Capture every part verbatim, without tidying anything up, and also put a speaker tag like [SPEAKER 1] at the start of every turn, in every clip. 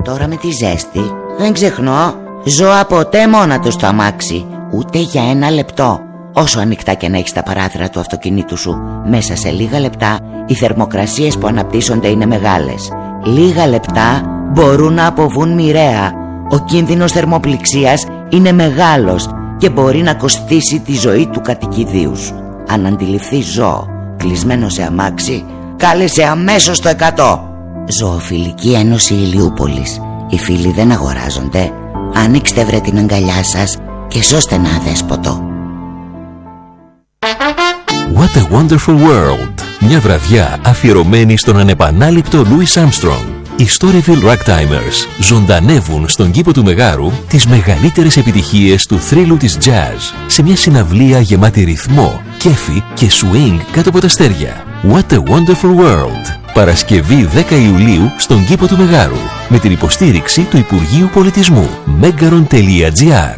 [SPEAKER 1] τώρα με τη ζέστη δεν ξεχνώ ζώα ποτέ μόνα του στο αμάξι, ούτε για ένα λεπτό. Όσο ανοιχτά και να έχεις τα παράθυρα του αυτοκινήτου σου, μέσα σε λίγα λεπτά οι θερμοκρασίες που αναπτύσσονται είναι μεγάλες. Λίγα λεπτά μπορούν να αποβούν μοιραία. Ο κίνδυνος θερμοπληξίας είναι μεγάλος και μπορεί να κοστίσει τη ζωή του κατοικιδίου σου. Αν αντιληφθείς ζώο κλεισμένο σε αμάξι, κάλεσε αμέσως το εκατό. Ζωοφιλική Ένωση Ηλιούπολης. Οι φίλοι δεν αγοράζονται. Ανοίξτε βρε την αγκαλιά σας και σώστε ένα αδέσποτο.
[SPEAKER 2] What a Wonderful World. Μια βραδιά αφιερωμένη στον ανεπανάληπτο Louis Armstrong. Οι Storyville Ragtimers ζωντανεύουν στον κήπο του Μεγάρου τις μεγαλύτερες επιτυχίες του θρύλου της jazz σε μια συναυλία γεμάτη ρυθμό, κέφι και swing κάτω από τα αστέρια. What a Wonderful World. Παρασκευή δέκα Ιουλίου στον κήπο του Μεγάρου με την υποστήριξη του Υπουργείου Πολιτισμού. megaron τελεία gr.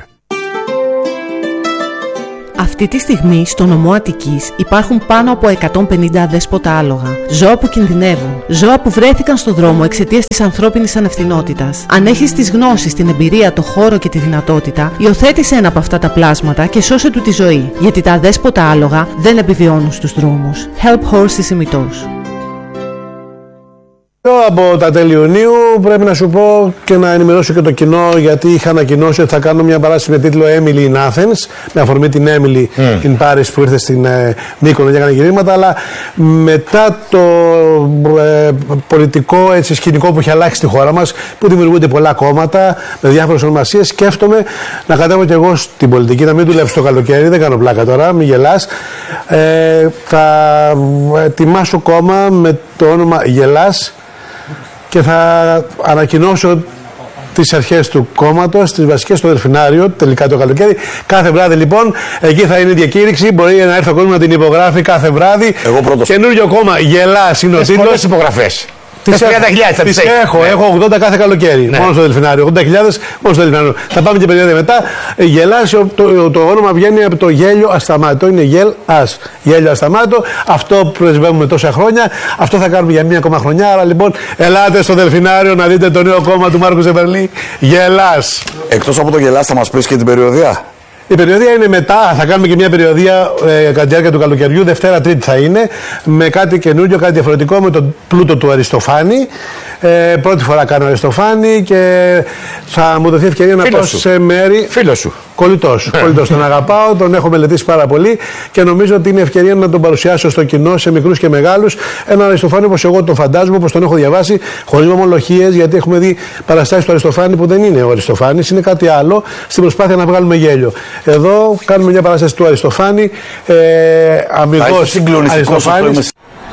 [SPEAKER 3] Αυτή τη στιγμή στο νομό Αττικής υπάρχουν πάνω από εκατόν πενήντα αδέσποτα άλογα. Ζώα που κινδυνεύουν. Ζώα που βρέθηκαν στο δρόμο εξαιτίας της ανθρώπινης ανευθυνότητας. Αν έχεις τις γνώσεις, την εμπειρία, το χώρο και τη δυνατότητα, υιοθέτησε ένα από αυτά τα πλάσματα και σώσε του τη ζωή. Γιατί τα αδέσποτα άλογα δεν επιβιώνουν στους δρόμους. Help Horses ημιτός.
[SPEAKER 4] Από τα τέλη Ιουνίου πρέπει να σου πω και να ενημερώσω και το κοινό, γιατί είχα ανακοινώσει ότι θα κάνω μια παράσταση με τίτλο Emily in Athens, με αφορμή την Emily mm. in Paris που ήρθε στην ε, Μύκονο για έκανε γυρίσματα, αλλά μετά το ε, πολιτικό έτσι, σκηνικό που έχει αλλάξει στη χώρα μας, που δημιουργούνται πολλά κόμματα με διάφορες ονομασίες, σκέφτομαι να κατέβω και εγώ στην πολιτική, να μην δουλέψω το καλοκαίρι, δεν κάνω πλάκα τώρα, μην γελάς. Ε, θα ετοιμάσω κόμμα με το όνομα Γελάς και θα ανακοινώσω τις αρχές του κόμματος, τις βασικές στο Δελφινάριο, τελικά το καλοκαίρι. Κάθε βράδυ λοιπόν, εκεί θα είναι η διακήρυξη. Μπορεί να έρθει ο κόσμος να την υπογράφει κάθε βράδυ.
[SPEAKER 5] Εγώ πρώτος.
[SPEAKER 4] Καινούριο κόμμα, Γελάς είναι ο τίτλος.
[SPEAKER 5] Πολλές υπογραφές.
[SPEAKER 4] Τις τριάντα χιλιάδες θα τις έχω, ναι. έχω ογδόντα κάθε καλοκαίρι, ναι. μόνο στο Δελφινάριο. ογδόντα χιλιάδες μόνο στο Δελφινάριο. Θα πάμε και περίοδο μετά. Γελάς, το, το, το όνομα βγαίνει από το γέλιο ασταμάτητο. Είναι γελ ας. Γέλιο ασταμάτητο. Αυτό που πρεσβεύουμε τόσα χρόνια. Αυτό θα κάνουμε για μία ακόμα χρονιά. Άρα λοιπόν, ελάτε στο Δελφινάριο να δείτε το νέο κόμμα του Μάρκου Ζεμπερλή. Γελάς.
[SPEAKER 5] Εκτός από το Γελάς, θα μας πεις και την περιοδία.
[SPEAKER 4] Η περιοδία είναι μετά, θα κάνουμε και μια περιοδία ε, κατά τη διάρκεια του καλοκαιριού, Δευτέρα Τρίτη θα είναι, με κάτι καινούριο, κάτι διαφορετικό, με τον πλούτο του Αριστοφάνη. Ε, πρώτη φορά κάνω Αριστοφάνη και θα μου δοθεί ευκαιρία να πάω σε μέρη.
[SPEAKER 5] Φίλος σου.
[SPEAKER 4] Κολλητός. Κολλητός. Τον αγαπάω, τον έχω μελετήσει πάρα πολύ και νομίζω ότι είναι ευκαιρία να τον παρουσιάσω στο κοινό, σε μικρούς και μεγάλους. Έναν Αριστοφάνη όπως εγώ τον φαντάζομαι, όπως τον έχω διαβάσει, χωρίς ομολογίες, γιατί έχουμε δει παραστάσεις του Αριστοφάνη που δεν είναι ο Αριστοφάνης, είναι κάτι άλλο, στην προσπάθεια να βγάλουμε γέλιο. Εδώ κάνουμε μια παράσταση του Αριστοφάνη, ε, αμυγός Αριστοφάνης.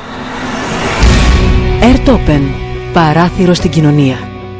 [SPEAKER 3] Airtopen. Παράθυρο στην κοινωνία.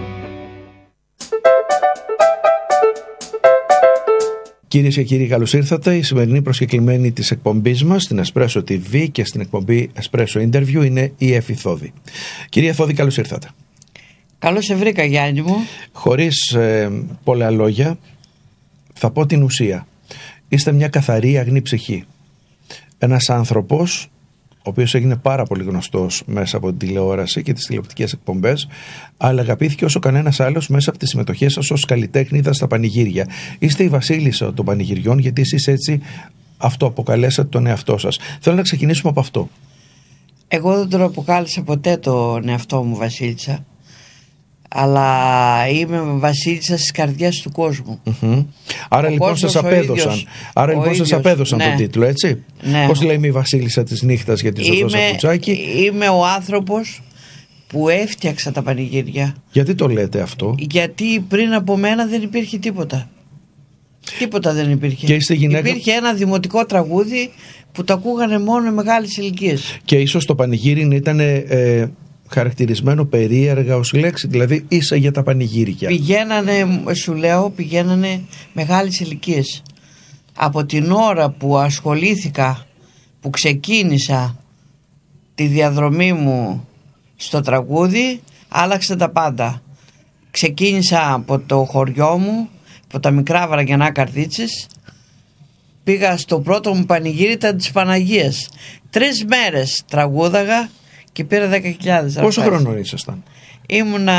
[SPEAKER 6] Κυρίες και κύριοι, καλώς ήρθατε. Η σημερινή προσκεκλημένη της εκπομπής μας στην Espresso τι βι και στην εκπομπή Espresso Interview είναι η Εφη Θόδη. Κυρία Θόδη, καλώς ήρθατε.
[SPEAKER 7] Καλώς σε βρήκα, Γιάννη μου.
[SPEAKER 6] Χωρίς ε, πολλά λόγια, θα πω την ουσία. Είστε μια καθαρή αγνή ψυχή. Ένας άνθρωπος ο οποίος έγινε πάρα πολύ γνωστός μέσα από την τηλεόραση και τις τηλεοπτικές εκπομπές, αλλά αγαπήθηκε όσο κανένας άλλος μέσα από τις συμμετοχές σας ως καλλιτέχνηδα στα πανηγύρια. Είστε η βασίλισσα των πανηγυριών, γιατί εσείς έτσι αυτοαποκαλέσατε τον εαυτό σας. Θέλω να ξεκινήσουμε από αυτό.
[SPEAKER 7] Εγώ δεν τον αποκάλεσα ποτέ τον εαυτό μου βασίλισσα, αλλά είμαι βασίλισσα στις καρδιές του κόσμου.
[SPEAKER 6] Mm-hmm. Άρα ο λοιπόν σας απέδωσαν, άρα λοιπόν σας απέδωσαν ναι. τον τίτλο, έτσι. Ναι. Πώς λέμε η βασίλισσα της νύχτας για τη Ζωζό Σακουτσάκη.
[SPEAKER 7] Είμαι ο άνθρωπος που έφτιαξα τα πανηγύρια.
[SPEAKER 6] Γιατί το λέτε αυτό?
[SPEAKER 7] Γιατί πριν από μένα δεν υπήρχε τίποτα. Τίποτα δεν υπήρχε.
[SPEAKER 6] Και είστε γυναίκα...
[SPEAKER 7] Υπήρχε ένα δημοτικό τραγούδι που το ακούγανε μόνο οι μεγάλες ηλικίες.
[SPEAKER 6] Και ίσως το πανηγύρι ήταν... Ε, χαρακτηρισμένο περίεργα ως λέξη, δηλαδή είσαι για τα πανηγύρια.
[SPEAKER 7] Πηγαίνανε, σου λέω, πηγαίνανε μεγάλες ηλικίες. Από την ώρα που ασχολήθηκα, που ξεκίνησα τη διαδρομή μου στο τραγούδι, άλλαξε τα πάντα. Ξεκίνησα από το χωριό μου, από τα μικρά Βραγιανά Καρδίτσες, πήγα στο πρώτο μου πανηγύρι, ήταν της Παναγίας. Τρεις μέρες τραγούδαγα και πήρα δέκα χιλιάδες.
[SPEAKER 6] Πόσο χρόνο ήσασταν?
[SPEAKER 7] Ήμουνα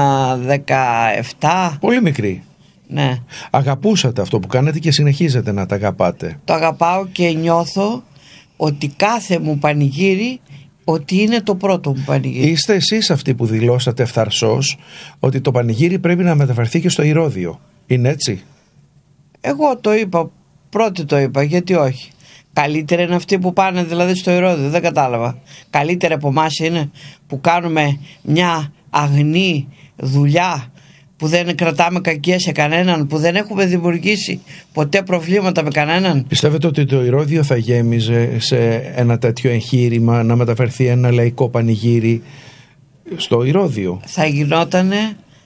[SPEAKER 7] δεκαεπτά.
[SPEAKER 6] Πολύ μικρή.
[SPEAKER 7] Ναι.
[SPEAKER 6] Αγαπούσατε αυτό που κάνετε και συνεχίζετε να τα αγαπάτε.
[SPEAKER 7] Το αγαπάω και νιώθω ότι κάθε μου πανηγύρι ότι είναι το πρώτο μου πανηγύρι.
[SPEAKER 6] Είστε εσείς αυτοί που δηλώσατε ευθαρσώς ότι το πανηγύρι πρέπει να μεταφερθεί και στο Ηρώδειο. Είναι έτσι?
[SPEAKER 7] Εγώ το είπα, πρώτη το είπα, γιατί όχι. Καλύτερα είναι αυτοί που πάνε δηλαδή στο Ηρώδειο, δεν κατάλαβα. Καλύτερα από εμάς είναι που κάνουμε μια αγνή δουλειά, που δεν κρατάμε κακία σε κανέναν, που δεν έχουμε δημιουργήσει ποτέ προβλήματα με κανέναν. Πιστεύετε ότι το Ηρώδειο θα γέμιζε σε ένα τέτοιο εγχείρημα, να μεταφερθεί ένα λαϊκό πανηγύρι στο Ηρώδειο? Θα γινότανε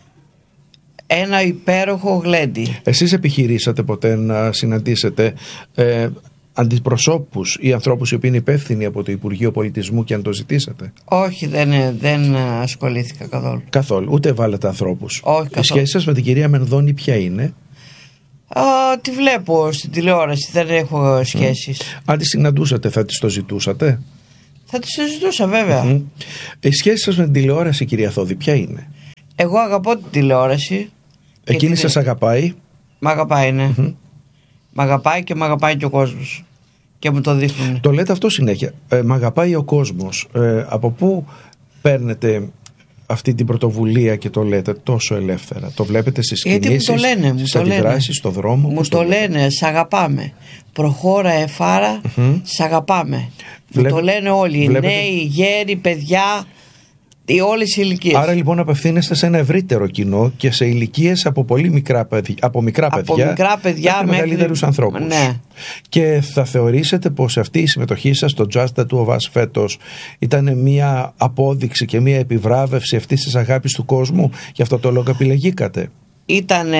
[SPEAKER 7] ένα υπέροχο γλέντι. Εσείς επιχειρήσατε ποτέ να συναντήσετε ε, αντιπροσώπους ή ανθρώπους οι οποίοι είναι υπεύθυνοι από το Υπουργείο Πολιτισμού και αν το ζητήσατε? Όχι, δεν, δεν ασχολήθηκα καθόλου. Καθόλου, ούτε βάλετε ανθρώπους? Όχι, καθόλου. Η σχέση σας με την κυρία Μενδώνη ποια είναι? Α, τη βλέπω στην τηλεόραση, δεν έχω σχέσεις. Mm. Αν τη συναντούσατε θα της το ζητούσατε? Θα της το ζητούσα βέβαια. Mm-hmm. Η σχέση σας με την τηλεόραση, κυρία Θόδη, ποια είναι? Εγώ αγαπώ την τηλεόραση. Εκείνη σας την... αγαπάει? Μ' αγαπάει, ναι. Mm-hmm. Μ' αγαπάει και μ' αγαπάει και ο κόσμος. Και μου το δείχνουν. Το λέτε αυτό συνέχεια. Ε, μ' αγαπάει ο κόσμος. Ε, από πού παίρνετε αυτή την πρωτοβουλία και το λέτε τόσο ελεύθερα? Το βλέπετε στις κινήσεις, στις αντιδράσεις, στο δρόμο? Μου το λένε, σ' αγαπάμε. Προχώρα εφάρα, mm-hmm. σ' αγαπάμε. Βλέπε... Μου το λένε όλοι. Βλέπετε... Νέοι, γέροι, παιδιά, όλες οι ηλικίες. Άρα λοιπόν απευθύνεστε σε ένα ευρύτερο κοινό και σε ηλικίες από πολύ μικρά παιδιά, από μικρά από παιδιά, μικρά παιδιά μέχρι μεγαλύτερους ανθρώπους. Ναι. Και θα θεωρήσετε πως αυτή η συμμετοχή σας στο Just the Two of Us φέτος ήταν μια απόδειξη και μια επιβράβευση αυτής της αγάπης του κόσμου? Γι' αυτό το λόγο επιλεγήκατε? Ήταν,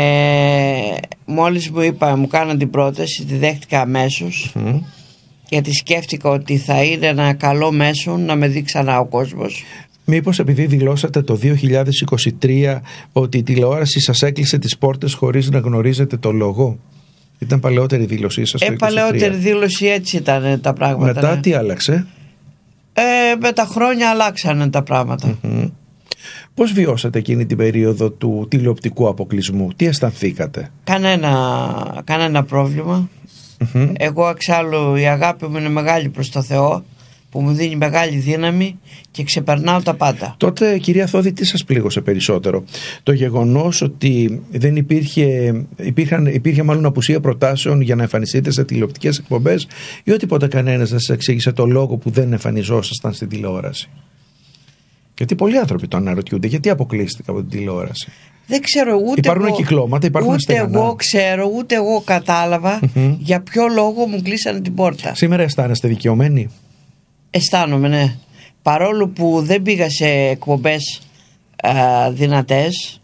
[SPEAKER 7] μόλις μου είπα, μου κάναν την πρόταση, τη δέχτηκα αμέσως. Mm. Γιατί σκέφτηκα ότι θα είναι ένα καλό μέσο να με δει ξανά ο κόσμος. Μήπως επειδή δηλώσατε το δύο χιλιάδες είκοσι τρία ότι η τηλεόραση σας έκλεισε τις πόρτες χωρίς να γνωρίζετε το λόγο? Ήταν παλαιότερη δήλωσή σας? Ε, παλαιότερη δήλωση, έτσι ήταν τα πράγματα. Μετά ναι. Τι άλλαξε? Ε, με τα χρόνια αλλάξανε τα πράγματα. Mm-hmm. Πώς βιώσατε εκείνη την περίοδο του τηλεοπτικού αποκλεισμού? Τι αισθανθήκατε? Κανένα, κανένα πρόβλημα. Mm-hmm. Εγώ εξάλλου η αγάπη μου είναι μεγάλη προς το Θεό, που μου δίνει μεγάλη δύναμη και ξεπερνάω τα πάντα. Τότε, κυρία Θόδη, τι σας πλήγωσε περισσότερο? Το γεγονός ότι δεν υπήρχε, υπήρχαν, υπήρχε μάλλον απουσία προτάσεων για να εμφανιστείτε σε τηλεοπτικές εκπομπές, ή ότι ποτέ κανένας δεν σας εξήγησε το λόγο που δεν εμφανιζόσασταν στην τηλεόραση? Γιατί πολλοί άνθρωποι το αναρωτιούνται, γιατί αποκλείστηκα από την τηλεόραση? Δεν ξέρω ούτε υπάρχουν εγώ, κυκλώματα, υπάρχουν ούτε στεγανά. Εγώ ξέρω, ούτε εγώ κατάλαβα mm-hmm. για ποιο λόγο μου κλείσανε την πόρτα. Σήμερα αισθάνεστε δικαιωμένοι? Αισθάνομαι, ναι. Παρόλο που δεν πήγα σε εκπομπές α, δυνατές,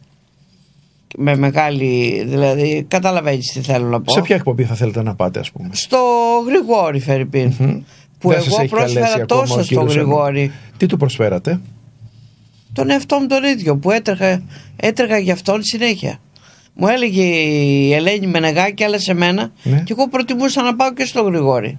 [SPEAKER 7] με μεγάλη, δηλαδή καταλαβαίνεις τι θέλω να πω. Σε ποια εκπομπή θα θέλετε να πάτε, ας πούμε? Στο Γρηγόρη Φερρυπίν, mm-hmm. που δεν εγώ πρόσφερα τόσο στο Γρηγόρη. Τι του προσφέρατε? Τον εαυτό μου τον ίδιο, που έτρεχα, έτρεχα για αυτόν συνέχεια. Μου έλεγε η Ελένη Μενεγάκη, αλλά σε μένα, ναι. Και εγώ προτιμούσα να πάω και στο Γρηγόρη.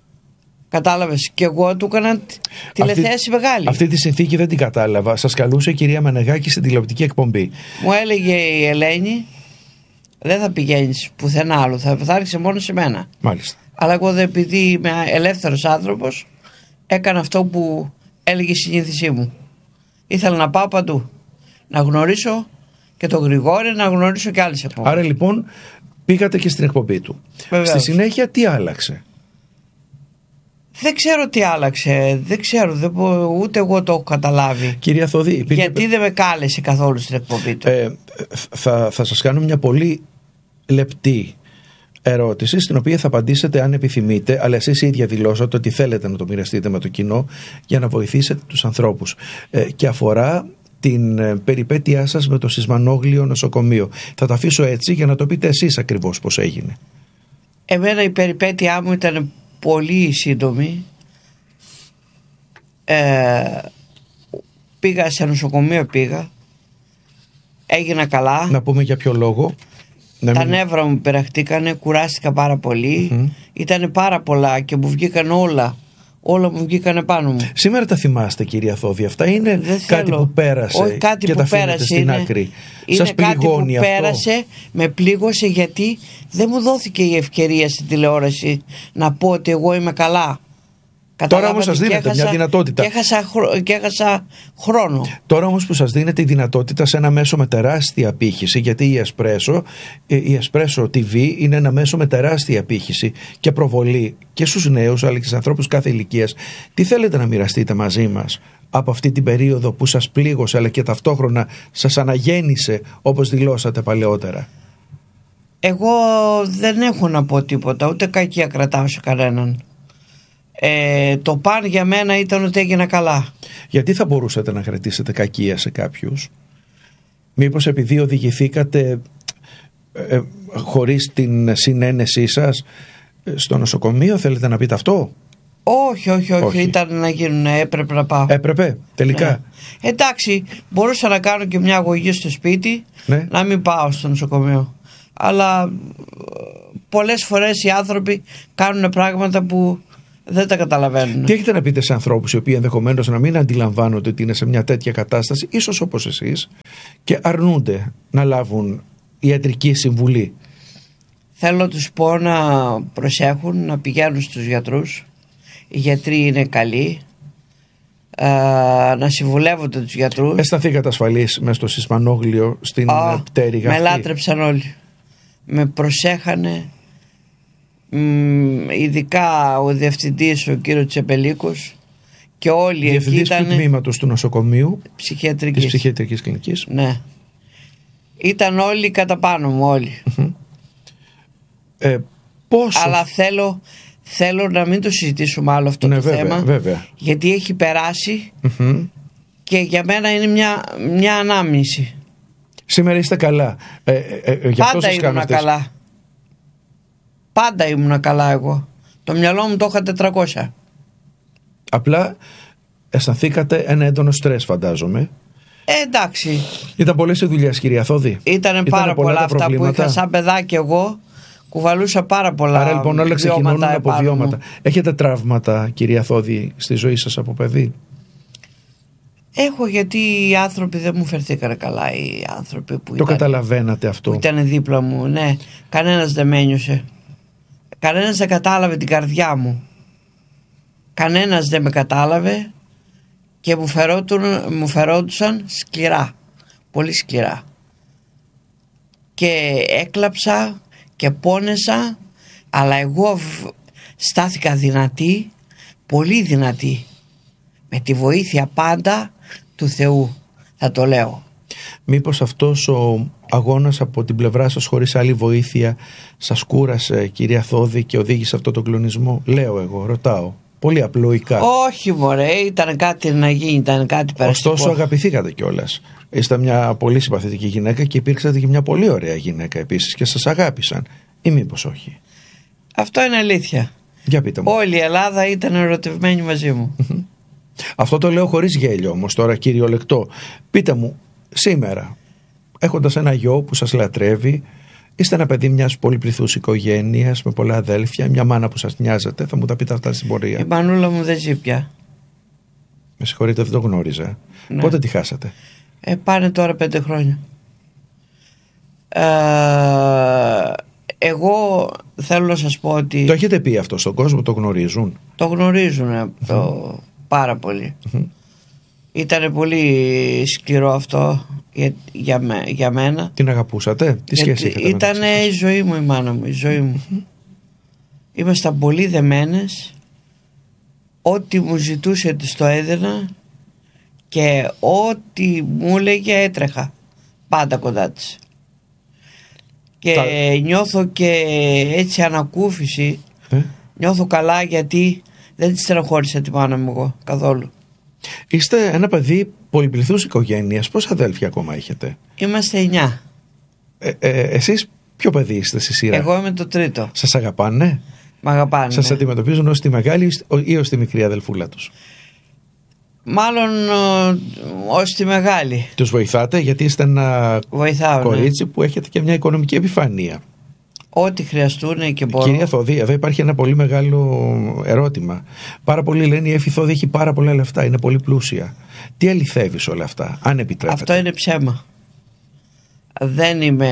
[SPEAKER 7] Κατάλαβες? Και εγώ του έκανα τηλεθέαση μεγάλη. Αυτή τη συνθήκη δεν την κατάλαβα. Σας καλούσε η κυρία Μενεγάκη στην τηλεοπτική εκπομπή. Μου έλεγε η Ελένη, δεν θα πηγαίνεις πουθενά άλλο, θα, θα έρχεσαι μόνο σε μένα. Μάλιστα. Αλλά εγώ, επειδή είμαι ελεύθερος άνθρωπος, έκανα αυτό που έλεγε η συνήθισή μου. Ήθελα να πάω παντού. Να γνωρίσω και τον Γρηγόρη, να γνωρίσω και άλλες εκπομπές. Άρα λοιπόν πήγατε και στην εκπομπή του. Βεβαίως. Στη συνέχεια τι άλλαξε? Δεν ξέρω τι άλλαξε. Δεν ξέρω. Δεν, ούτε εγώ το έχω καταλάβει. Κυρία Θόδη, υπήρχε... γιατί δεν με κάλεσε καθόλου στην εκπομπή του. Ε, θα, θα σας κάνω μια πολύ λεπτή ερώτηση, στην οποία θα απαντήσετε αν επιθυμείτε, αλλά εσείς ίδια δηλώσατε ότι θέλετε να το μοιραστείτε με το κοινό για να βοηθήσετε τους ανθρώπους. Ε, και αφορά την ε, περιπέτειά σας με το Σισμανόγλιο νοσοκομείο. Θα το αφήσω έτσι για να το πείτε εσείς ακριβώς πώς έγινε. Εμένα η περιπέτειά μου ήταν πολύ σύντομη. Ε, πήγα σε νοσοκομείο, πήγα. Έγινα καλά. Να πούμε για ποιο λόγο. Να τα μην... νεύρα μου πειραχτήκανε, κουράστηκα πάρα πολύ. Mm-hmm. Ήτανε πάρα πολλά και μου βγήκαν όλα, όλα μου βγήκανε πάνω μου.
[SPEAKER 6] Σήμερα τα θυμάστε, κυρία Θώδη? Αυτά είναι
[SPEAKER 7] Δεν
[SPEAKER 6] κάτι
[SPEAKER 7] θέλω.
[SPEAKER 6] που πέρασε.
[SPEAKER 7] Όχι, κάτι
[SPEAKER 6] και
[SPEAKER 7] που
[SPEAKER 6] τα αφήνετε
[SPEAKER 7] πέρασε
[SPEAKER 6] στην
[SPEAKER 7] είναι,
[SPEAKER 6] άκρη.
[SPEAKER 7] είναι
[SPEAKER 6] Σας
[SPEAKER 7] κάτι που
[SPEAKER 6] πληγώνει αυτό?
[SPEAKER 7] πέρασε, με πλήγωσε, γιατί δεν μου δόθηκε η ευκαιρία στην τηλεόραση να πω ότι εγώ είμαι καλά.
[SPEAKER 6] Τώρα όμως σας δίνεται μια δυνατότητα.
[SPEAKER 7] Και έχασα, χρο, και έχασα χρόνο.
[SPEAKER 6] Τώρα όμως που σας δίνεται η δυνατότητα σε ένα μέσο με τεράστια απήχηση, γιατί η Espresso, η Espresso τι βι είναι ένα μέσο με τεράστια απήχηση και προβολή και στους νέους αλλά και στους ανθρώπους κάθε ηλικίας, τι θέλετε να μοιραστείτε μαζί μας από αυτή την περίοδο που σας πλήγωσε αλλά και ταυτόχρονα σας αναγέννησε, όπως δηλώσατε παλαιότερα?
[SPEAKER 7] Εγώ δεν έχω να πω τίποτα, ούτε κακία κρατάω σε κανέναν. Ε, το παν για μένα ήταν ότι έγινα καλά.
[SPEAKER 6] Γιατί θα μπορούσατε να κρατήσετε κακία σε κάποιους? Μήπως επειδή οδηγηθήκατε ε, ε, χωρίς την συνένεσή σας στο νοσοκομείο, θέλετε να πείτε αυτό?
[SPEAKER 7] Όχι, όχι, όχι,
[SPEAKER 6] όχι.
[SPEAKER 7] Ήταν να γίνουν, έπρεπε να πάω.
[SPEAKER 6] Έπρεπε, τελικά.
[SPEAKER 7] Ναι. Εντάξει, μπορούσα να κάνω και μια αγωγή στο σπίτι,
[SPEAKER 6] ναι.
[SPEAKER 7] να μην πάω στο νοσοκομείο. Αλλά πολλές φορές οι άνθρωποι κάνουν πράγματα που δεν τα καταλαβαίνουν.
[SPEAKER 6] Τι έχετε να πείτε σε ανθρώπους οι οποίοι ενδεχομένως να μην αντιλαμβάνονται ότι είναι σε μια τέτοια κατάσταση, ίσως όπως εσείς, και αρνούνται να λάβουν ιατρική συμβουλή?
[SPEAKER 7] Θέλω να τους πω να προσέχουν, να πηγαίνουν στους γιατρούς. Οι γιατροί είναι καλοί. Α, να συμβουλεύονται τους γιατρούς.
[SPEAKER 6] Αισθανθήκατε ασφαλείς μες στο Σισμανόγλιο, στην
[SPEAKER 7] Α,
[SPEAKER 6] πτέρυγα αυτή?
[SPEAKER 7] Με λάτρεψαν όλοι. Με προσέχανε. Μ, ειδικά ο διευθυντής, ο κύριος Τσεπελίκος, και όλοι εκεί ήταν.
[SPEAKER 6] Διευθυντής του τμήματος του νοσοκομείου
[SPEAKER 7] ψυχιατρικής.
[SPEAKER 6] της ψυχιατρικής κλινικής.
[SPEAKER 7] Ναι. Ήταν όλοι κατά πάνω μου, όλοι.
[SPEAKER 6] ε, πόσο...
[SPEAKER 7] Αλλά θέλω, θέλω να μην το συζητήσουμε άλλο αυτό, ναι, το
[SPEAKER 6] βέβαια,
[SPEAKER 7] θέμα,
[SPEAKER 6] βέβαια.
[SPEAKER 7] γιατί έχει περάσει και για μένα είναι μια, μια ανάμνηση.
[SPEAKER 6] Σήμερα είστε καλά. ε, ε, ε,
[SPEAKER 7] Πάντα ήμουνα καλά. Πάντα ήμουνα καλά εγώ. Το μυαλό μου το είχα τετρακόσια.
[SPEAKER 6] Απλά αισθανθήκατε ένα έντονο στρες, φαντάζομαι.
[SPEAKER 7] Ε, εντάξει.
[SPEAKER 6] Ήταν πολλές οι δουλειές, κυρία Θώδη?
[SPEAKER 7] Ήταν πάρα πολλά, πολλά αυτά που είχα σαν παιδάκι εγώ. Κουβαλούσα πάρα πολλά.
[SPEAKER 6] Άρα λοιπόν όλα ξεκινούν από βιώματα.
[SPEAKER 7] Μου.
[SPEAKER 6] Έχετε τραύματα, κυρία Θώδη, στη ζωή σας από παιδί?
[SPEAKER 7] Έχω, γιατί οι άνθρωποι δεν μου φερθήκανε καλά. Οι άνθρωποι που
[SPEAKER 6] το
[SPEAKER 7] ήταν,
[SPEAKER 6] καταλαβαίνατε αυτό?
[SPEAKER 7] Που ήταν δίπλα μου, ναι. Κανένας δεν με ένιωσε. Κανένας δεν κατάλαβε την καρδιά μου. Κανένας δεν με κατάλαβε και μου, φερόντουν, μου φερόντουσαν σκληρά. Πολύ σκληρά. Και έκλαψα και πόνεσα, αλλά εγώ στάθηκα δυνατή, πολύ δυνατή, με τη βοήθεια πάντα του Θεού, θα το λέω.
[SPEAKER 6] Μήπως αυτός ο αγώνας από την πλευρά σας χωρίς άλλη βοήθεια σας κούρασε, κυρία Θώδη, και οδήγησε αυτό τον κλονισμό? Λέω εγώ, ρωτάω, πολύ απλοϊκά.
[SPEAKER 7] Όχι μωρέ, ήταν κάτι να γίνει, ήταν κάτι περαστικό.
[SPEAKER 6] Ωστόσο αγαπηθήκατε κιόλας. Είστε μια πολύ συμπαθητική γυναίκα και υπήρξατε και μια πολύ ωραία γυναίκα επίσης και σας αγάπησαν, ή μήπως όχι?
[SPEAKER 7] Αυτό είναι αλήθεια.
[SPEAKER 6] Για πείτε μου.
[SPEAKER 7] Όλη η Ελλάδα ήταν ερωτευμένη μαζί μου.
[SPEAKER 6] Αυτό το λέω χωρίς γέλιο όμως τώρα, κυριολεκτό. Πείτε μου, σήμερα, έχοντας ένα γιο που σας λατρεύει, είστε ένα παιδί μιας πολυπληθούς οικογένειας με πολλά αδέλφια, μια μάνα που σας νοιάζεται, θα μου τα πείτε αυτά στην πορεία?
[SPEAKER 7] Η μανούλα μου δεν ζει πια.
[SPEAKER 6] Με συγχωρείτε, δεν το γνώριζα. Ναι. Πότε τη χάσατε?
[SPEAKER 7] Ε, πάνε τώρα πέντε χρόνια. Ε, εγώ θέλω να σας πω ότι...
[SPEAKER 6] Το έχετε πει αυτό στον κόσμο, το γνωρίζουν?
[SPEAKER 7] Το γνωρίζουν το πάρα πολύ. Ήταν πολύ σκληρό αυτό για, για, με, για μένα.
[SPEAKER 6] Την αγαπούσατε? Τι σχέση έχετε?
[SPEAKER 7] Ήταν η ζωή μου η μάνα μου, η ζωή μου. Ήμασταν πολύ δεμένες. Ό,τι μου ζητούσε της το έδινα και ό,τι μου έλεγε έτρεχα πάντα κοντά της. Και Τα... νιώθω και έτσι ανακούφιση. Ε? Νιώθω καλά, γιατί δεν τη στενοχώρησα τη μάνα μου εγώ καθόλου.
[SPEAKER 6] Είστε ένα παιδί πολυπληθούς οικογένειας. Πόσα αδέλφια ακόμα έχετε?
[SPEAKER 7] Είμαστε εννιά.
[SPEAKER 6] Ε, ε, εσείς ποιο παιδί είστε στη σειρά?
[SPEAKER 7] Εγώ είμαι το τρίτο.
[SPEAKER 6] Σας αγαπάνε?
[SPEAKER 7] Μ' αγαπάνε.
[SPEAKER 6] Σας αντιμετωπίζουν ως τη μεγάλη ή ως τη μικρή αδελφούλα τους?
[SPEAKER 7] Μάλλον ως τη μεγάλη.
[SPEAKER 6] Τους βοηθάτε, γιατί είστε ένα
[SPEAKER 7] Βοηθάω,
[SPEAKER 6] κορίτσι, ναι, που έχετε και μια οικονομική επιφάνεια?
[SPEAKER 7] Ό,τι χρειαστούν και μπορώ.
[SPEAKER 6] Κυρία Θωδή, εδώ υπάρχει ένα πολύ μεγάλο ερώτημα. Πάρα πολλοί λένε η Εύη Θωδή έχει πάρα πολλά λεφτά, είναι πολύ πλούσια. Τι αληθεύει σε όλα αυτά, αν επιτρέπετε?
[SPEAKER 7] Αυτό είναι ψέμα. Δεν είμαι...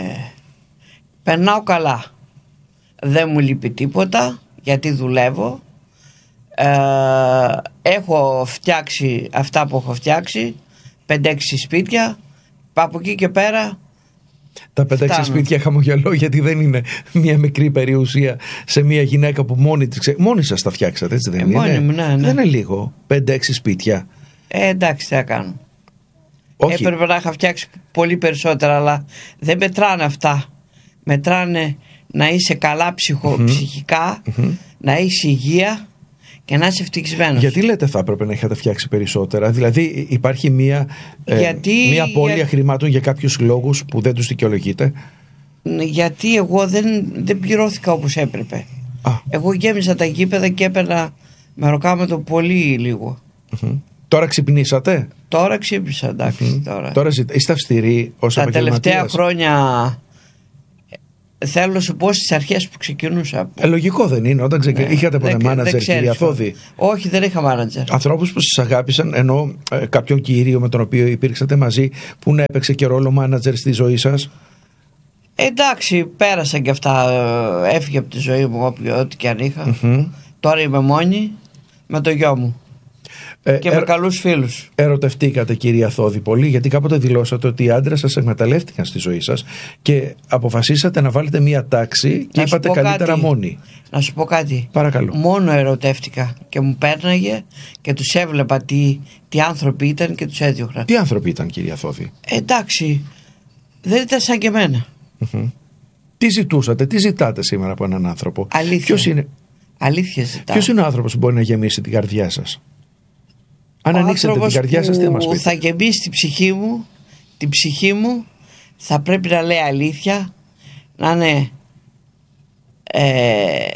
[SPEAKER 7] Περνάω καλά. Δεν μου λείπει τίποτα, γιατί δουλεύω. Ε, έχω φτιάξει αυτά που έχω φτιάξει, πέντε έξι σπίτια. Από εκεί και πέρα...
[SPEAKER 6] Τα πέντε έξι σπίτια χαμογελώ, γιατί δεν είναι μια μικρή περιουσία σε μια γυναίκα που μόνη της ξε... Μόνοι σας τα φτιάξατε, έτσι δεν
[SPEAKER 7] ε,
[SPEAKER 6] είναι?
[SPEAKER 7] Μόνοι μου, ναι, ναι.
[SPEAKER 6] Δεν είναι λίγο, πέντε έξι σπίτια.
[SPEAKER 7] Ε, εντάξει, τι θα κάνω.
[SPEAKER 6] Όχι.
[SPEAKER 7] Έπρεπε να είχα φτιάξει πολύ περισσότερα, αλλά δεν μετράνε αυτά. Μετράνε να είσαι καλά ψυχο... mm-hmm. ψυχικά, mm-hmm. να είσαι υγεία και να είσαι ευτυχισμένος.
[SPEAKER 6] Γιατί λέτε θα έπρεπε να είχατε φτιάξει περισσότερα? Δηλαδή υπάρχει μια,
[SPEAKER 7] γιατί,
[SPEAKER 6] ε, μια απώλεια για... χρημάτων για κάποιους λόγους που δεν τους δικαιολογείτε?
[SPEAKER 7] Γιατί εγώ δεν, δεν πληρώθηκα όπως έπρεπε. Α. Εγώ γέμισα τα γήπεδα και έπαιρνα μεροκάματο πολύ λίγο.
[SPEAKER 6] Mm-hmm. Τώρα ξυπνήσατε?
[SPEAKER 7] Τώρα ξύπνησα, εντάξει.
[SPEAKER 6] Mm-hmm.
[SPEAKER 7] Τώρα.
[SPEAKER 6] Τώρα είστε αυστηροί ως επαγγελματίας?
[SPEAKER 7] Τα τελευταία χρόνια... Θέλω να σου πω στις αρχές που ξεκινούσα.
[SPEAKER 6] Ε, λογικό δεν είναι? Όταν ξεκι... ναι, είχατε ποτέ μάνατζερ, κυρία Θωδή?
[SPEAKER 7] Όχι, δεν είχα μάνατζερ.
[SPEAKER 6] Ανθρώπους που σας αγάπησαν, ενώ ε, κάποιον κύριο με τον οποίο υπήρξατε μαζί, που να έπαιξε και ρόλο μάνατζερ στη ζωή σας?
[SPEAKER 7] Ε, εντάξει, πέρασαν και αυτά. Έφυγε από τη ζωή μου ό,τι και αν είχα. Mm-hmm. Τώρα είμαι μόνη με το γιο μου. Ε, και με ε, καλούς φίλους.
[SPEAKER 6] Ερωτευτήκατε, κυρία Θωδή, πολύ? Γιατί κάποτε δηλώσατε ότι οι άντρες σας εκμεταλλεύτηκαν στη ζωή σας και αποφασίσατε να βάλετε μία τάξη και να είπατε καλύτερα κάτι, μόνοι.
[SPEAKER 7] Να σου πω κάτι.
[SPEAKER 6] Παρακαλώ.
[SPEAKER 7] Μόνο ερωτεύτηκα και μου πέρναγε και τους έβλεπα τι, τι άνθρωποι ήταν και τους έδιωχνα.
[SPEAKER 6] Τι άνθρωποι ήταν, κυρία Θωδή?
[SPEAKER 7] Ε, εντάξει, δεν ήταν σαν και εμένα.
[SPEAKER 6] Mm-hmm. Τι ζητούσατε, τι ζητάτε σήμερα από έναν άνθρωπο?
[SPEAKER 7] Αλήθεια.
[SPEAKER 6] Ποιος είναι,
[SPEAKER 7] Αλήθεια ζητάω.
[SPEAKER 6] Ποιος είναι ο άνθρωπος που μπορεί να γεμίσει την καρδιά σας? Αν
[SPEAKER 7] ο
[SPEAKER 6] ανοίξετε την καρδιά σας, τι μας πείτε?
[SPEAKER 7] θα γεμίσει την ψυχή μου, την ψυχή μου θα πρέπει να λέει αλήθεια, να είναι ε,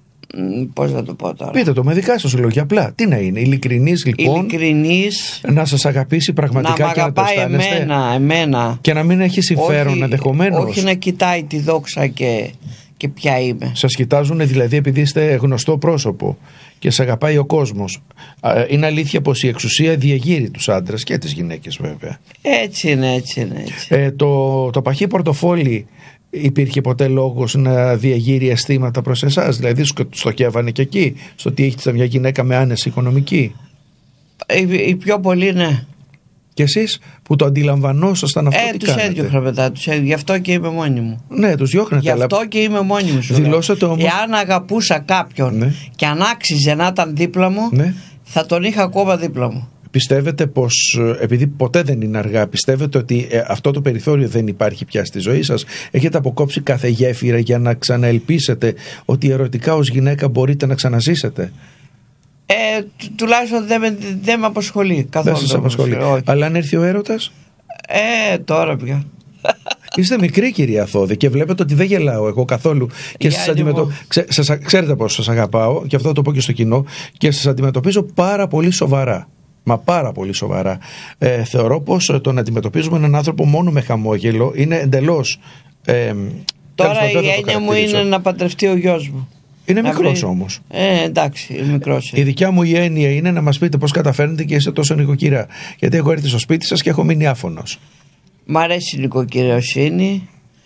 [SPEAKER 7] πώς να το πω τώρα?
[SPEAKER 6] Πείτε το με δικά σας λόγια, απλά. Τι να είναι? Ειλικρινής λοιπόν?
[SPEAKER 7] Ειλικρινής,
[SPEAKER 6] να σας αγαπήσει πραγματικά, να και να το αισθάνεστε?
[SPEAKER 7] εμένα, εμένα.
[SPEAKER 6] Και να μην έχει συμφέρον ενδεχομένως?
[SPEAKER 7] Όχι να κοιτάει τη δόξα και, και ποια είμαι.
[SPEAKER 6] Σας κοιτάζουν δηλαδή επειδή είστε γνωστό πρόσωπο και σε αγαπάει ο κόσμος. Είναι αλήθεια πως η εξουσία διεγείρει τους άντρες και τις γυναίκες, βέβαια?
[SPEAKER 7] Έτσι είναι, έτσι είναι. Έτσι.
[SPEAKER 6] Ε, το, το παχύ πορτοφόλι, υπήρχε ποτέ λόγος να διεγείρει αισθήματα προς εσάς? Δηλαδή στοχεύανε και εκεί, στο τι έχετε μια γυναίκα με άνεση οικονομική?
[SPEAKER 7] Οι, οι πιο πολλοί, ναι.
[SPEAKER 6] Και εσείς που το αντιλαμβανόσασταν αυτό,
[SPEAKER 7] ε,
[SPEAKER 6] τι
[SPEAKER 7] τους
[SPEAKER 6] κάνετε?
[SPEAKER 7] έδιωχνα μετά, τους έδιωχνα. Γι' αυτό και είμαι μόνη μου.
[SPEAKER 6] Ναι, τους διώχνετε.
[SPEAKER 7] Γι' αυτό αλλά... και είμαι μόνη μου.
[SPEAKER 6] Δηλώσατε όμως...
[SPEAKER 7] Εάν αγαπούσα κάποιον, ναι, και αν άξιζε να ήταν δίπλα μου,
[SPEAKER 6] ναι,
[SPEAKER 7] θα τον είχα ακόμα δίπλα μου.
[SPEAKER 6] Πιστεύετε πως, επειδή ποτέ δεν είναι αργά, πιστεύετε ότι ε, αυτό το περιθώριο δεν υπάρχει πια στη ζωή σας? Έχετε αποκόψει κάθε γέφυρα για να ξαναελπίσετε ότι ερωτικά ως γυναίκα μπορείτε να ξαναζήσετε?
[SPEAKER 7] Ε, του, τουλάχιστον δεν με, δεν με απασχολεί καθόλου.
[SPEAKER 6] Δεν σας απασχολεί. Αλλά αν έρθει ο έρωτας?
[SPEAKER 7] Ε, τώρα πια.
[SPEAKER 6] Είστε μικρή, κυρία Θωδή, και βλέπετε ότι δεν γελάω εγώ καθόλου. Και σας αντιμετω... Ξέ, σας, ξέρετε πως σας αγαπάω, και αυτό θα το πω και στο κοινό, και σας αντιμετωπίζω πάρα πολύ σοβαρά. Μα πάρα πολύ σοβαρά. Ε, θεωρώ πως το να αντιμετωπίζουμε έναν άνθρωπο μόνο με χαμόγελο είναι εντελώς. Ε,
[SPEAKER 7] τώρα η έννοια μου είναι να παντρευτεί ο γιος μου.
[SPEAKER 6] Είναι μικρός όμως.
[SPEAKER 7] Ε, εντάξει, είναι μικρός.
[SPEAKER 6] Η δικιά μου η έννοια είναι να μας πείτε πώς καταφέρνετε και είστε τόσο νοικοκυρά. Γιατί έχω έρθει στο σπίτι σας και έχω μείνει άφωνος.
[SPEAKER 7] Μ' αρέσει η νοικοκυριοσύνη,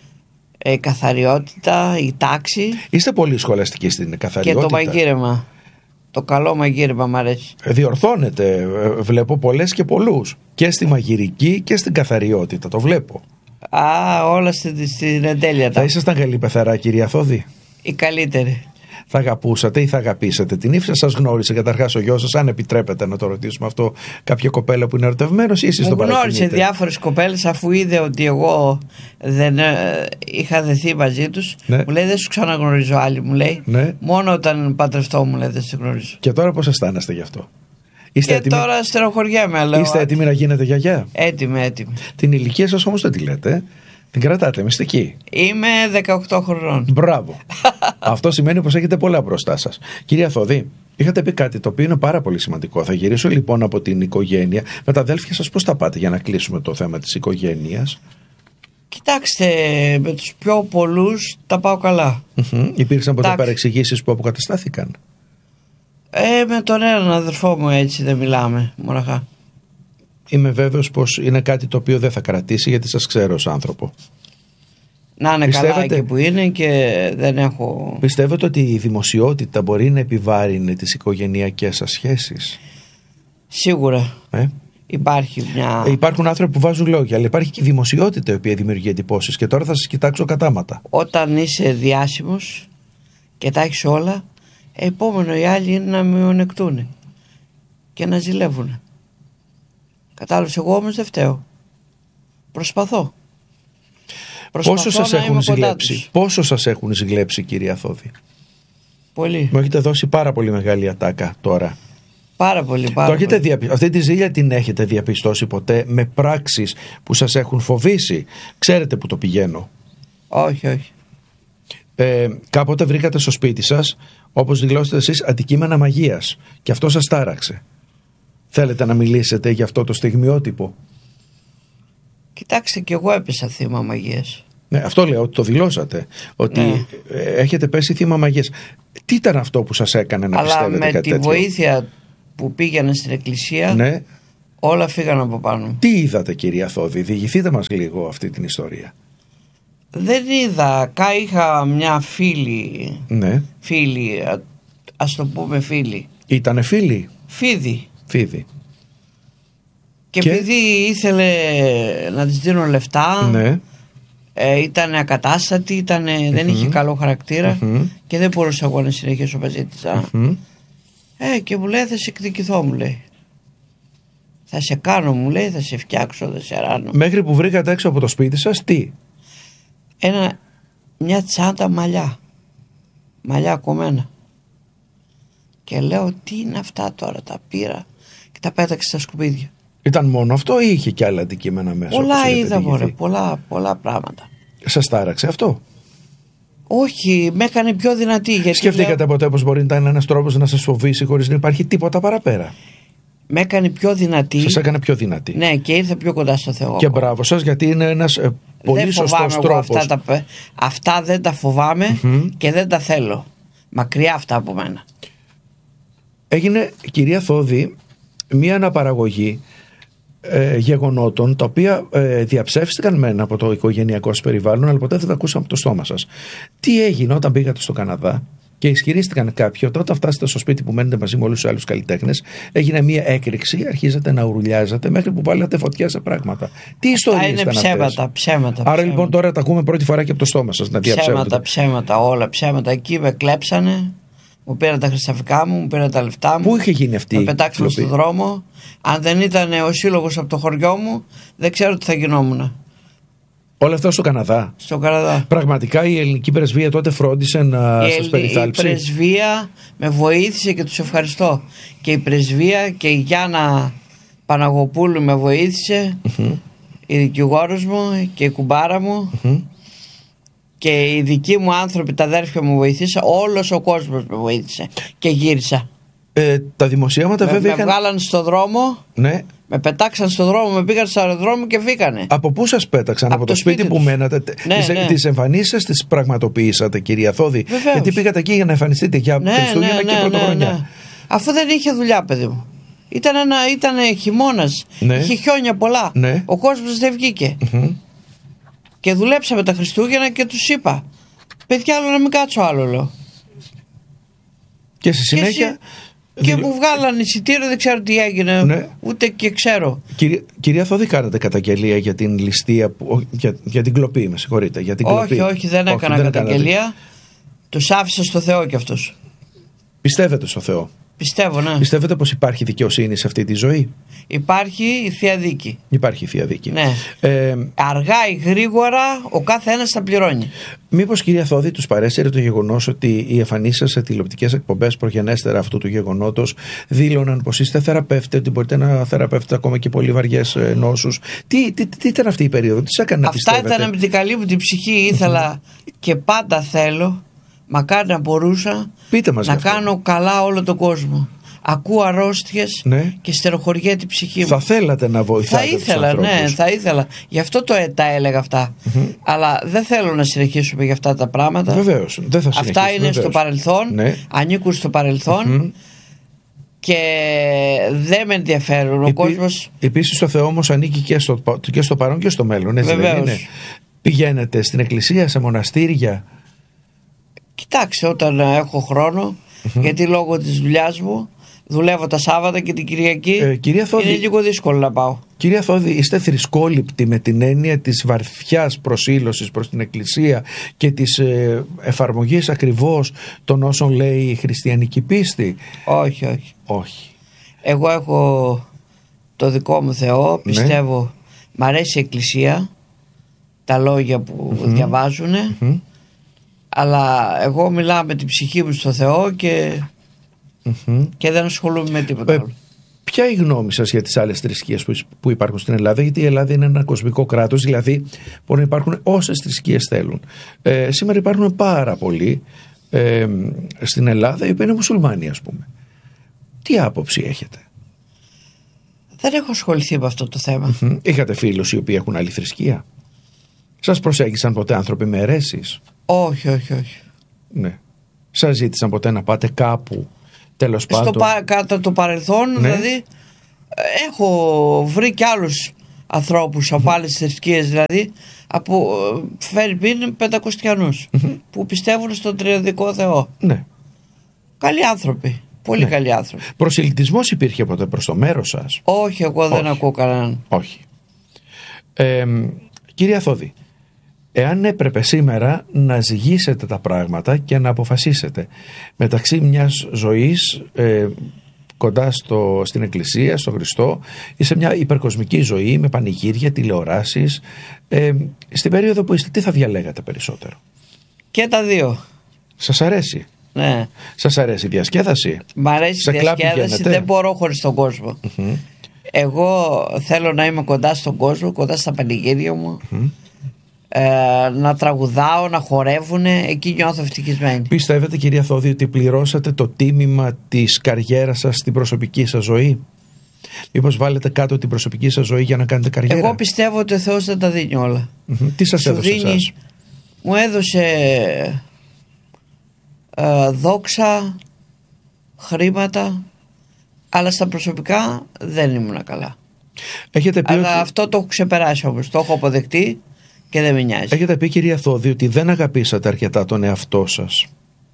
[SPEAKER 7] η καθαριότητα, η τάξη.
[SPEAKER 6] Είστε πολύ σχολαστικοί στην καθαριότητα.
[SPEAKER 7] Και το μαγείρεμα. Το καλό μαγείρεμα μ' αρέσει.
[SPEAKER 6] Διορθώνετε. Βλέπω πολλές και πολλούς. Και στη μαγειρική και στην καθαριότητα. Το βλέπω.
[SPEAKER 7] Α, όλα στην, στην εντέλεια.
[SPEAKER 6] Θα ήσασταν καλή πεθαρά, κυρία Θωδή?
[SPEAKER 7] Η καλύτερη.
[SPEAKER 6] Θα αγαπούσατε ή θα αγαπήσετε την Ύφη? Σας γνώρισε καταρχάς ο γιος σας, αν επιτρέπετε να το ρωτήσουμε αυτό, κάποια κοπέλα που είναι ερωτευμένος, ή εσείς τον παρακινείτε?
[SPEAKER 7] Γνώρισε διάφορες κοπέλες, αφού είδε ότι εγώ δεν ε, είχα δεθεί μαζί τους. Ναι. Μου λέει δεν σου ξαναγνωρίζω άλλη, μου λέει. Ναι. Μόνο όταν παντρευτώ, μου λέει, δεν σε γνωρίζω.
[SPEAKER 6] Και τώρα πώς αισθάνεστε γι' αυτό?
[SPEAKER 7] Είστε και έτοιμοι... τώρα στενοχωριέμαι, λέω.
[SPEAKER 6] Είστε έτοιμοι να γίνετε γιαγιά?
[SPEAKER 7] Έτοιμη, έτοιμη.
[SPEAKER 6] Την ηλικία σας όμως δεν τη λέτε. Την κρατάτε μυστική.
[SPEAKER 7] Είμαι δεκαοκτώ χρονών.
[SPEAKER 6] Μπράβο. Αυτό σημαίνει πως έχετε πολλά μπροστά σας. Κυρία Θωδή, είχατε πει κάτι το οποίο είναι πάρα πολύ σημαντικό. Θα γυρίσω λοιπόν από την οικογένεια. Με τα αδέλφια σας πώς θα πάτε για να κλείσουμε το θέμα της οικογένειας?
[SPEAKER 7] Κοιτάξτε, με τους πιο πολλούς τα πάω καλά.
[SPEAKER 6] Mm-hmm. Υπήρξαν ποτέ
[SPEAKER 7] Εντάξει.
[SPEAKER 6] παρεξηγήσεις που αποκαταστάθηκαν?
[SPEAKER 7] Ε, με τον έναν αδερφό μου έτσι δεν μιλάμε, μοναχά.
[SPEAKER 6] Είμαι βέβαιος πως είναι κάτι το οποίο δεν θα κρατήσει, γιατί σας ξέρω ως άνθρωπο.
[SPEAKER 7] Να είναι
[SPEAKER 6] Πιστεύετε...
[SPEAKER 7] καλά εκεί που είναι και δεν έχω...
[SPEAKER 6] Πιστεύετε ότι η δημοσιότητα μπορεί να επιβάρυνε τις οικογενειακές σας σχέσεις?
[SPEAKER 7] Σίγουρα.
[SPEAKER 6] Ε?
[SPEAKER 7] Υπάρχει μια...
[SPEAKER 6] Ε, υπάρχουν άνθρωποι που βάζουν λόγια, αλλά υπάρχει και η δημοσιότητα η οποία δημιουργεί εντυπώσεις. Και τώρα θα σας κοιτάξω κατάματα.
[SPEAKER 7] Όταν είσαι διάσημος και τα έχεις όλα, επόμενο οι άλλοι είναι να μειονεκτούν και να ζηλεύουν. Κατάλαβες, εγώ όμως δεν φταίω. Προσπαθώ. Προσπαθώ
[SPEAKER 6] Πόσο σας
[SPEAKER 7] να
[SPEAKER 6] έχουν
[SPEAKER 7] είμαι κοντά
[SPEAKER 6] ζηλέψει,
[SPEAKER 7] τους.
[SPEAKER 6] πόσο σας έχουν ζηλέψει, κυρία Θόδη?
[SPEAKER 7] Πολύ.
[SPEAKER 6] Μου έχετε δώσει πάρα πολύ μεγάλη ατάκα τώρα.
[SPEAKER 7] Πάρα πολύ, πάρα
[SPEAKER 6] Το έχετε
[SPEAKER 7] πολύ.
[SPEAKER 6] διαπι... Αυτή τη ζήλια την έχετε διαπιστώσει ποτέ με πράξεις που σας έχουν φοβήσει? Ξέρετε που το πηγαίνω.
[SPEAKER 7] Όχι, όχι.
[SPEAKER 6] Ε, κάποτε βρήκατε στο σπίτι σας, όπως δηλώσετε εσείς, αντικείμενα μαγείας, και αυτό σας τάραξε. Θέλετε να μιλήσετε για αυτό το στιγμιότυπο?
[SPEAKER 7] Κοιτάξτε, και εγώ έπεσα θύμα μαγείας.
[SPEAKER 6] Ναι, αυτό λέω, ότι το δηλώσατε, ότι
[SPEAKER 7] Ναι.
[SPEAKER 6] έχετε πέσει θύμα μαγείας. Τι ήταν αυτό που σας έκανε να
[SPEAKER 7] Αλλά
[SPEAKER 6] πιστεύετε
[SPEAKER 7] με
[SPEAKER 6] κάτι
[SPEAKER 7] τη
[SPEAKER 6] τέτοιο?
[SPEAKER 7] βοήθεια που πήγαινα στην εκκλησία,
[SPEAKER 6] Ναι.
[SPEAKER 7] όλα φύγαν από πάνω μου.
[SPEAKER 6] Τι είδατε, κυρία Θόδη? Διηγηθείτε μας λίγο αυτή την ιστορία.
[SPEAKER 7] Δεν είδα. Κα είχα μια φίλη,
[SPEAKER 6] Ναι.
[SPEAKER 7] φίλη, α- ας το πούμε φίλη,
[SPEAKER 6] Ήτανε φίλοι?
[SPEAKER 7] φίδι.
[SPEAKER 6] Φίδι.
[SPEAKER 7] Και,
[SPEAKER 6] Και?
[SPEAKER 7] επειδή ήθελε να της δίνω λεφτά,
[SPEAKER 6] Ναι.
[SPEAKER 7] ε, ήταν ακατάστατη, ήτανε, δεν είχε καλό χαρακτήρα
[SPEAKER 6] Μμμ.
[SPEAKER 7] και δεν μπορούσα εγώ να συνεχίσω μαζί της. α.
[SPEAKER 6] Μμ.
[SPEAKER 7] Ε, και μου λέει, θα σε εκδικηθώ, μου λέει. Θα σε κάνω, μου λέει, θα σε φτιάξω, θα σε ράνω.
[SPEAKER 6] Μέχρι που βρήκατε έξω από το σπίτι σας, τι?
[SPEAKER 7] Ένα, μια τσάντα μαλλιά. Μαλλιά κομμένα. Και λέω, τι είναι αυτά τώρα, τα πήρα και τα πέταξε στα σκουπίδια.
[SPEAKER 6] Ήταν μόνο αυτό ή είχε και άλλα αντικείμενα μέσα? όπως
[SPEAKER 7] Πολλά
[SPEAKER 6] έχετε
[SPEAKER 7] είδα, μωρέ,
[SPEAKER 6] διηγηθεί?
[SPEAKER 7] πολλά, πολλά πράγματα.
[SPEAKER 6] Σας τάραξε αυτό?
[SPEAKER 7] Όχι, με έκανε πιο δυνατή. Γιατί
[SPEAKER 6] Σκεφτήκατε
[SPEAKER 7] λέω,
[SPEAKER 6] ποτέ πως μπορεί να ήταν ένας τρόπος να σας φοβήσει χωρίς να υπάρχει τίποτα παραπέρα?
[SPEAKER 7] με έκανε πιο δυνατή.
[SPEAKER 6] Σας έκανε πιο δυνατή.
[SPEAKER 7] Ναι, και ήρθε πιο κοντά στο Θεό.
[SPEAKER 6] Και
[SPEAKER 7] ακόμα.
[SPEAKER 6] μπράβο σας, γιατί είναι ένας ε, πολύ
[SPEAKER 7] δεν
[SPEAKER 6] σωστός
[SPEAKER 7] φοβάμαι εγώ
[SPEAKER 6] τρόπος.
[SPEAKER 7] αυτά, τα, αυτά δεν τα φοβάμαι και δεν τα θέλω. Μακριά αυτά από μένα.
[SPEAKER 6] Έγινε, κυρία Θόδη, μία αναπαραγωγή ε, γεγονότων τα οποία ε, διαψεύστηκαν μεν από το οικογενειακό σας περιβάλλον, αλλά ποτέ δεν τα ακούσαμε από το στόμα σας. Τι έγινε όταν πήγατε στο Καναδά και ισχυρίστηκαν κάποιοι ότι όταν φτάσετε στο σπίτι που μένετε μαζί με όλους τους άλλους καλλιτέχνες, έγινε μία έκρηξη, αρχίζατε να ουρουλιάζατε μέχρι που βάλατε φωτιά σε πράγματα? Τι ιστορίες
[SPEAKER 7] είναι
[SPEAKER 6] ήταν
[SPEAKER 7] ψέματα,
[SPEAKER 6] αυτές?
[SPEAKER 7] ψέματα.
[SPEAKER 6] Άρα
[SPEAKER 7] ψέματα.
[SPEAKER 6] λοιπόν τώρα τα ακούμε πρώτη φορά και από το στόμα σας να διαψεύδονται.
[SPEAKER 7] Ψέματα, ψέματα, όλα ψέματα. Εκεί με κλέψανε, μου πήραν τα χρυσαφικά μου, μου πήραν τα λεφτά μου.
[SPEAKER 6] Πού είχε γίνει αυτή
[SPEAKER 7] με
[SPEAKER 6] η
[SPEAKER 7] πετάξαν
[SPEAKER 6] κλοπή?
[SPEAKER 7] στον δρόμο. Αν δεν ήταν ο σύλλογος από το χωριό μου, δεν ξέρω τι θα γινόμουν.
[SPEAKER 6] Όλα αυτά στο Καναδά?
[SPEAKER 7] Στον Καναδά.
[SPEAKER 6] Πραγματικά η ελληνική πρεσβεία τότε φρόντισε να
[SPEAKER 7] Η,
[SPEAKER 6] σας
[SPEAKER 7] Ελλη- η
[SPEAKER 6] περιθάλψει?
[SPEAKER 7] πρεσβεία με βοήθησε και τους ευχαριστώ. Και η πρεσβεία και η Γιάννα Παναγοπούλου με βοήθησε, η δικηγόρος μου και η κουμπάρα μου και οι δικοί μου άνθρωποι, τα αδέρφια μου βοήθησαν. Όλος ο κόσμος με βοήθησε και γύρισα.
[SPEAKER 6] Ε, τα δημοσιεύματα
[SPEAKER 7] Με,
[SPEAKER 6] βέβαια
[SPEAKER 7] με
[SPEAKER 6] είχαν...
[SPEAKER 7] βγάλαν στο δρόμο,
[SPEAKER 6] Ναι.
[SPEAKER 7] με πετάξαν στο δρόμο, με πήγαν στο αεροδρόμιο και φύγανε.
[SPEAKER 6] Από πού σας πέταξαν?
[SPEAKER 7] Από
[SPEAKER 6] Από,
[SPEAKER 7] το
[SPEAKER 6] το σπίτι,
[SPEAKER 7] σπίτι
[SPEAKER 6] που
[SPEAKER 7] τους.
[SPEAKER 6] μένατε?
[SPEAKER 7] Ναι,
[SPEAKER 6] τις,
[SPEAKER 7] ναι.
[SPEAKER 6] τις εμφανίσεις σας τις πραγματοποιήσατε, κυρία Θόδη?
[SPEAKER 7] Βεβαίως.
[SPEAKER 6] Γιατί πήγατε εκεί για να εμφανιστείτε για
[SPEAKER 7] Ναι,
[SPEAKER 6] Χριστούγεννα
[SPEAKER 7] ναι,
[SPEAKER 6] και
[SPEAKER 7] ναι,
[SPEAKER 6] Πρωτοχρονιά.
[SPEAKER 7] ναι, ναι. Αφού δεν είχε δουλειά, παιδί μου. Ήταν, ένα, ήταν χειμώνας,
[SPEAKER 6] Ναι.
[SPEAKER 7] είχε χιόνια πολλά.
[SPEAKER 6] Ναι.
[SPEAKER 7] Ο κόσμος δεν βγήκε. Και δουλέψαμε τα Χριστούγεννα και τους είπα, παιδιά, άλλο να μην κάτσω άλλο, λέω.
[SPEAKER 6] Και στη
[SPEAKER 7] Και,
[SPEAKER 6] συνέχεια...
[SPEAKER 7] εσύ- και μου βγάλαν εισιτήριο, δεν ξέρω τι έγινε,
[SPEAKER 6] Ναι.
[SPEAKER 7] ούτε και ξέρω.
[SPEAKER 6] Κυρία, κυρία Θόδη, κάνατε καταγγελία για την ληστεία, που, ό, για, για την κλοπή, με συγχωρείτε, για την
[SPEAKER 7] Όχι,
[SPEAKER 6] κλοπή?
[SPEAKER 7] όχι, δεν έκανα
[SPEAKER 6] δεν
[SPEAKER 7] καταγγελία.
[SPEAKER 6] κάνατε.
[SPEAKER 7] Τους άφησα στο Θεό κι αυτός.
[SPEAKER 6] Πιστεύετε στο Θεό?
[SPEAKER 7] Πιστεύω, ναι.
[SPEAKER 6] Πιστεύετε πως υπάρχει δικαιοσύνη σε αυτή τη ζωή?
[SPEAKER 7] Υπάρχει η Θεία Δίκη.
[SPEAKER 6] Υπάρχει η Θεία Δίκη.
[SPEAKER 7] Ναι.
[SPEAKER 6] Ε,
[SPEAKER 7] Αργά ή γρήγορα ο κάθε ένας θα πληρώνει.
[SPEAKER 6] Μήπως, κυρία Θόδη, τους παρέσυρε το γεγονός ότι οι εμφανίσεις σας σε τηλεοπτικές εκπομπές προγενέστερα αυτού του γεγονότος δήλωναν πως είστε θεραπεύτε, ότι μπορείτε να θεραπεύετε ακόμα και πολύ βαριές ε, νόσους? Τι, τι, τι, τι ήταν αυτή η περίοδο, τι σας έκανε να
[SPEAKER 7] Αυτά
[SPEAKER 6] πιστεύετε?
[SPEAKER 7] ήταν με την καλή μου την ψυχή. Ήθελα και πάντα θέλω, μακάρι να μπορούσα,
[SPEAKER 6] Πείτε μας
[SPEAKER 7] να
[SPEAKER 6] γι' αυτό.
[SPEAKER 7] κάνω καλά όλο τον κόσμο. ακούω αρρώστιες,
[SPEAKER 6] ναι.
[SPEAKER 7] και στεροχωριέται η ψυχή μου.
[SPEAKER 6] Θα θέλατε να βοηθάτε?
[SPEAKER 7] Θα ήθελα,
[SPEAKER 6] τους
[SPEAKER 7] ναι, θα ήθελα. Γι' αυτό το, τα έλεγα αυτά. Mm-hmm. Αλλά δεν θέλω να συνεχίσουμε για αυτά τα πράγματα.
[SPEAKER 6] Βεβαίως, δεν θα συνεχίσουμε.
[SPEAKER 7] Αυτά είναι βεβαίως στο παρελθόν, ναι. Ανήκουν στο παρελθόν. Mm-hmm. Και δεν με ενδιαφέρουν. Ο Επί, κόσμος...
[SPEAKER 6] Επίσης το Θεό όμως ανήκει και στο, και στο παρόν και στο μέλλον. Έτσι δεν είναι? Πηγαίνετε στην εκκλησία, σε μοναστήρια?
[SPEAKER 7] Κοιτάξτε, όταν έχω χρόνο, mm-hmm. γιατί λόγω της δουλειάς μου δουλεύω τα Σάββατα και την Κυριακή, ε, κυρία Θόδη, είναι λίγο δύσκολο να πάω.
[SPEAKER 6] Κυρία Θόδη, είστε θρησκόληπτοι με την έννοια της βαθιάς προσήλωσης προς την εκκλησία και της ε, εφαρμογής ακριβώς των όσων λέει η χριστιανική πίστη?
[SPEAKER 7] Όχι, όχι.
[SPEAKER 6] Όχι.
[SPEAKER 7] Εγώ έχω το δικό μου Θεό, πιστεύω, ναι. Μ' αρέσει η εκκλησία, τα λόγια που mm-hmm. διαβάζουν, mm-hmm. αλλά εγώ μιλάω με την ψυχή μου στο Θεό και, mm-hmm. και δεν ασχολούμαι με τίποτα άλλο.
[SPEAKER 6] Ποια είναι η γνώμη σας για τις άλλες θρησκείες που, που υπάρχουν στην Ελλάδα? Γιατί η Ελλάδα είναι ένα κοσμικό κράτος, δηλαδή μπορεί να υπάρχουν όσες θρησκείες θέλουν. Ε, σήμερα υπάρχουν πάρα πολλοί ε, στην Ελλάδα οι οποίοι είναι μουσουλμάνοι, ας πούμε. Τι άποψη έχετε?
[SPEAKER 7] Δεν έχω ασχοληθεί με αυτό το θέμα.
[SPEAKER 6] Mm-hmm. Είχατε φίλους οι οποίοι έχουν άλλη θρησκεία? Σας προσέγγισαν ποτέ άνθρωποι με αιρέσεις?
[SPEAKER 7] Όχι, όχι, όχι.
[SPEAKER 6] Ναι. Σας ζήτησαν ποτέ να πάτε κάπου? Τέλος πάντων.
[SPEAKER 7] Στο, κατά το παρελθόν, ναι. Δηλαδή, έχω βρει και άλλους ανθρώπους από άλλες θρησκείες, δηλαδή, από Φερρυπίν πεντακοστιανούς, mm-hmm. που πιστεύουν στον τριαδικό Θεό.
[SPEAKER 6] Ναι.
[SPEAKER 7] Καλοί άνθρωποι. Πολύ ναι. Καλοί άνθρωποι.
[SPEAKER 6] Προσελητισμός υπήρχε ποτέ προς το μέρος σας?
[SPEAKER 7] Όχι, εγώ δεν Όχι. ακούω κανέναν.
[SPEAKER 6] Όχι. Ε, κυρία Θόδη, εάν έπρεπε σήμερα να ζυγίσετε τα πράγματα και να αποφασίσετε μεταξύ μιας ζωής ε, κοντά στο, στην Εκκλησία, στο Χριστό, ή σε μια υπερκοσμική ζωή με πανηγύρια, τηλεοράσεις, ε, στην περίοδο που είστε, τι θα διαλέγατε περισσότερο?
[SPEAKER 7] Και τα δύο.
[SPEAKER 6] Σας αρέσει?
[SPEAKER 7] Ναι.
[SPEAKER 6] Σας αρέσει η διασκέδαση?
[SPEAKER 7] Μ' αρέσει η διασκέδαση, δεν μπορώ χωρίς τον κόσμο. Mm-hmm. Εγώ θέλω να είμαι κοντά στον κόσμο, κοντά στα πανηγύρια μου, mm-hmm. ε, να τραγουδάω, να χορεύουνε, εκεί νιώθω ευτυχισμένη.
[SPEAKER 6] Πιστεύετε, κυρία Θόδη, ότι πληρώσατε το τίμημα της καριέρας σας στην προσωπική σας ζωή? Μήπως βάλετε κάτω την προσωπική σας ζωή για να κάνετε καριέρα?
[SPEAKER 7] Εγώ πιστεύω ότι ο Θεός δεν τα δίνει όλα.
[SPEAKER 6] Mm-hmm. Τι σας
[SPEAKER 7] Σου
[SPEAKER 6] έδωσε
[SPEAKER 7] δίνει,
[SPEAKER 6] εσάς?
[SPEAKER 7] Μου έδωσε ε, δόξα, χρήματα, αλλά στα προσωπικά δεν ήμουν καλά.
[SPEAKER 6] Έχετε πει
[SPEAKER 7] αλλά
[SPEAKER 6] ότι...
[SPEAKER 7] αυτό το έχω ξεπεράσει όμως, το έχω αποδεχτεί και δεν με νοιάζει.
[SPEAKER 6] Έχετε πει, κυρία Θόδη, ότι δεν αγαπήσατε αρκετά τον εαυτό σας.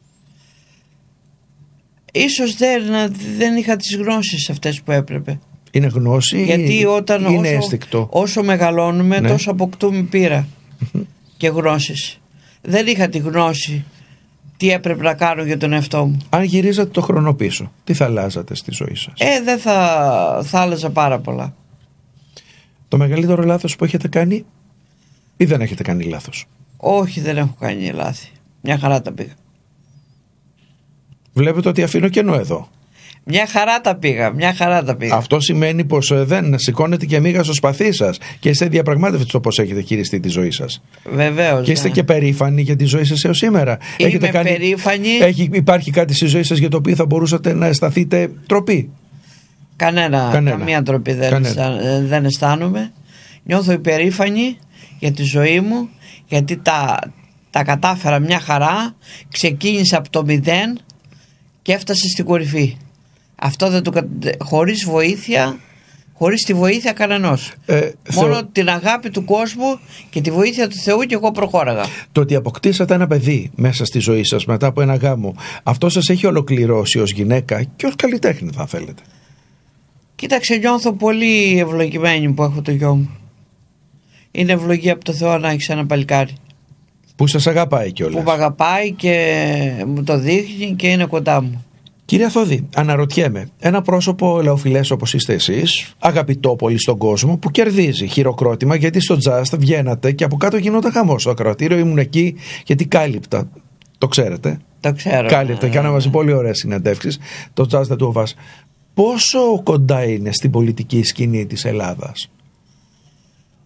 [SPEAKER 7] Ίσως δεν, δεν είχα τις γνώσεις αυτές που έπρεπε.
[SPEAKER 6] Είναι γνώση?
[SPEAKER 7] Γιατί όταν
[SPEAKER 6] είναι
[SPEAKER 7] όσο,
[SPEAKER 6] αίσθηκτο?
[SPEAKER 7] όσο μεγαλώνουμε, ναι. τόσο αποκτούμε πείρα
[SPEAKER 6] mm-hmm.
[SPEAKER 7] και γνώσεις. Δεν είχα τη γνώση τι έπρεπε να κάνω για τον εαυτό μου.
[SPEAKER 6] Αν γυρίζατε το χρόνο πίσω, τι θα αλλάζατε στη ζωή σας?
[SPEAKER 7] Ε, δεν θα, θα άλλαζα πάρα πολλά.
[SPEAKER 6] Το μεγαλύτερο λάθος που έχετε κάνει, ή δεν έχετε κάνει λάθος?
[SPEAKER 7] Όχι, δεν έχω κάνει λάθη. Μια χαρά τα πήγα.
[SPEAKER 6] Βλέπετε ότι αφήνω κενό εδώ.
[SPEAKER 7] Μια χαρά τα πήγα, μια χαρά τα πήγα.
[SPEAKER 6] Αυτό σημαίνει πως δεν σηκώνετε και μίγα στο σπαθί σας και είστε διαπραγμάτευτοι στο πώς έχετε χειριστεί τη ζωή σας.
[SPEAKER 7] Βεβαίως.
[SPEAKER 6] Και είστε
[SPEAKER 7] ναι.
[SPEAKER 6] και περήφανοι για τη ζωή σας έως σήμερα.
[SPEAKER 7] Είμαι
[SPEAKER 6] έχετε κάνει...
[SPEAKER 7] περήφανη.
[SPEAKER 6] Έχει... Υπάρχει κάτι στη ζωή σας για το οποίο θα μπορούσατε να αισθανθείτε τροπή?
[SPEAKER 7] Κανένα, Κανένα. Καμία τροπή δεν, Κανένα. Αισθα... δεν αισθάνομαι. Νιώθω υπερήφανη για τη ζωή μου, γιατί τα, τα κατάφερα μια χαρά. Ξεκίνησα από το μηδέν και έφτασε στην κορυφή. Αυτό δεν το, χωρίς βοήθεια, χωρίς τη βοήθεια κανενός. Ε, Μόνο θεω... την αγάπη του κόσμου και τη βοήθεια του Θεού και εγώ προχώραγα.
[SPEAKER 6] Το ότι αποκτήσατε ένα παιδί μέσα στη ζωή σας μετά από ένα γάμο, αυτό σας έχει ολοκληρώσει ως γυναίκα και ως καλλιτέχνη, θα θέλετε?
[SPEAKER 7] Κοίταξε, νιώθω πολύ ευλογημένη που έχω το γιο μου. Είναι ευλογία από το Θεό να έχεις ένα παλικάρι
[SPEAKER 6] που σας αγαπάει κιόλας.
[SPEAKER 7] Που με αγαπάει και μου το δείχνει και είναι κοντά μου.
[SPEAKER 6] Κυρία Θόδη, αναρωτιέμαι, ένα πρόσωπο ελεοφιλές όπως είστε εσείς, αγαπητό πολύ στον κόσμο, που κερδίζει χειροκρότημα γιατί στο Just βγαίνατε και από κάτω γινόταν χαμός στο ακροατήριο. Ήμουν εκεί γιατί κάλυπτα. Το ξέρετε?
[SPEAKER 7] Το ξέρω.
[SPEAKER 6] Κάλυπτα,
[SPEAKER 7] ναι,
[SPEAKER 6] κάναμε
[SPEAKER 7] ναι.
[SPEAKER 6] πολύ ωραίες συνεντεύξεις. Το Just δεν του βάζει. Πόσο κοντά είναι στην πολιτική σκηνή της Ελλάδας?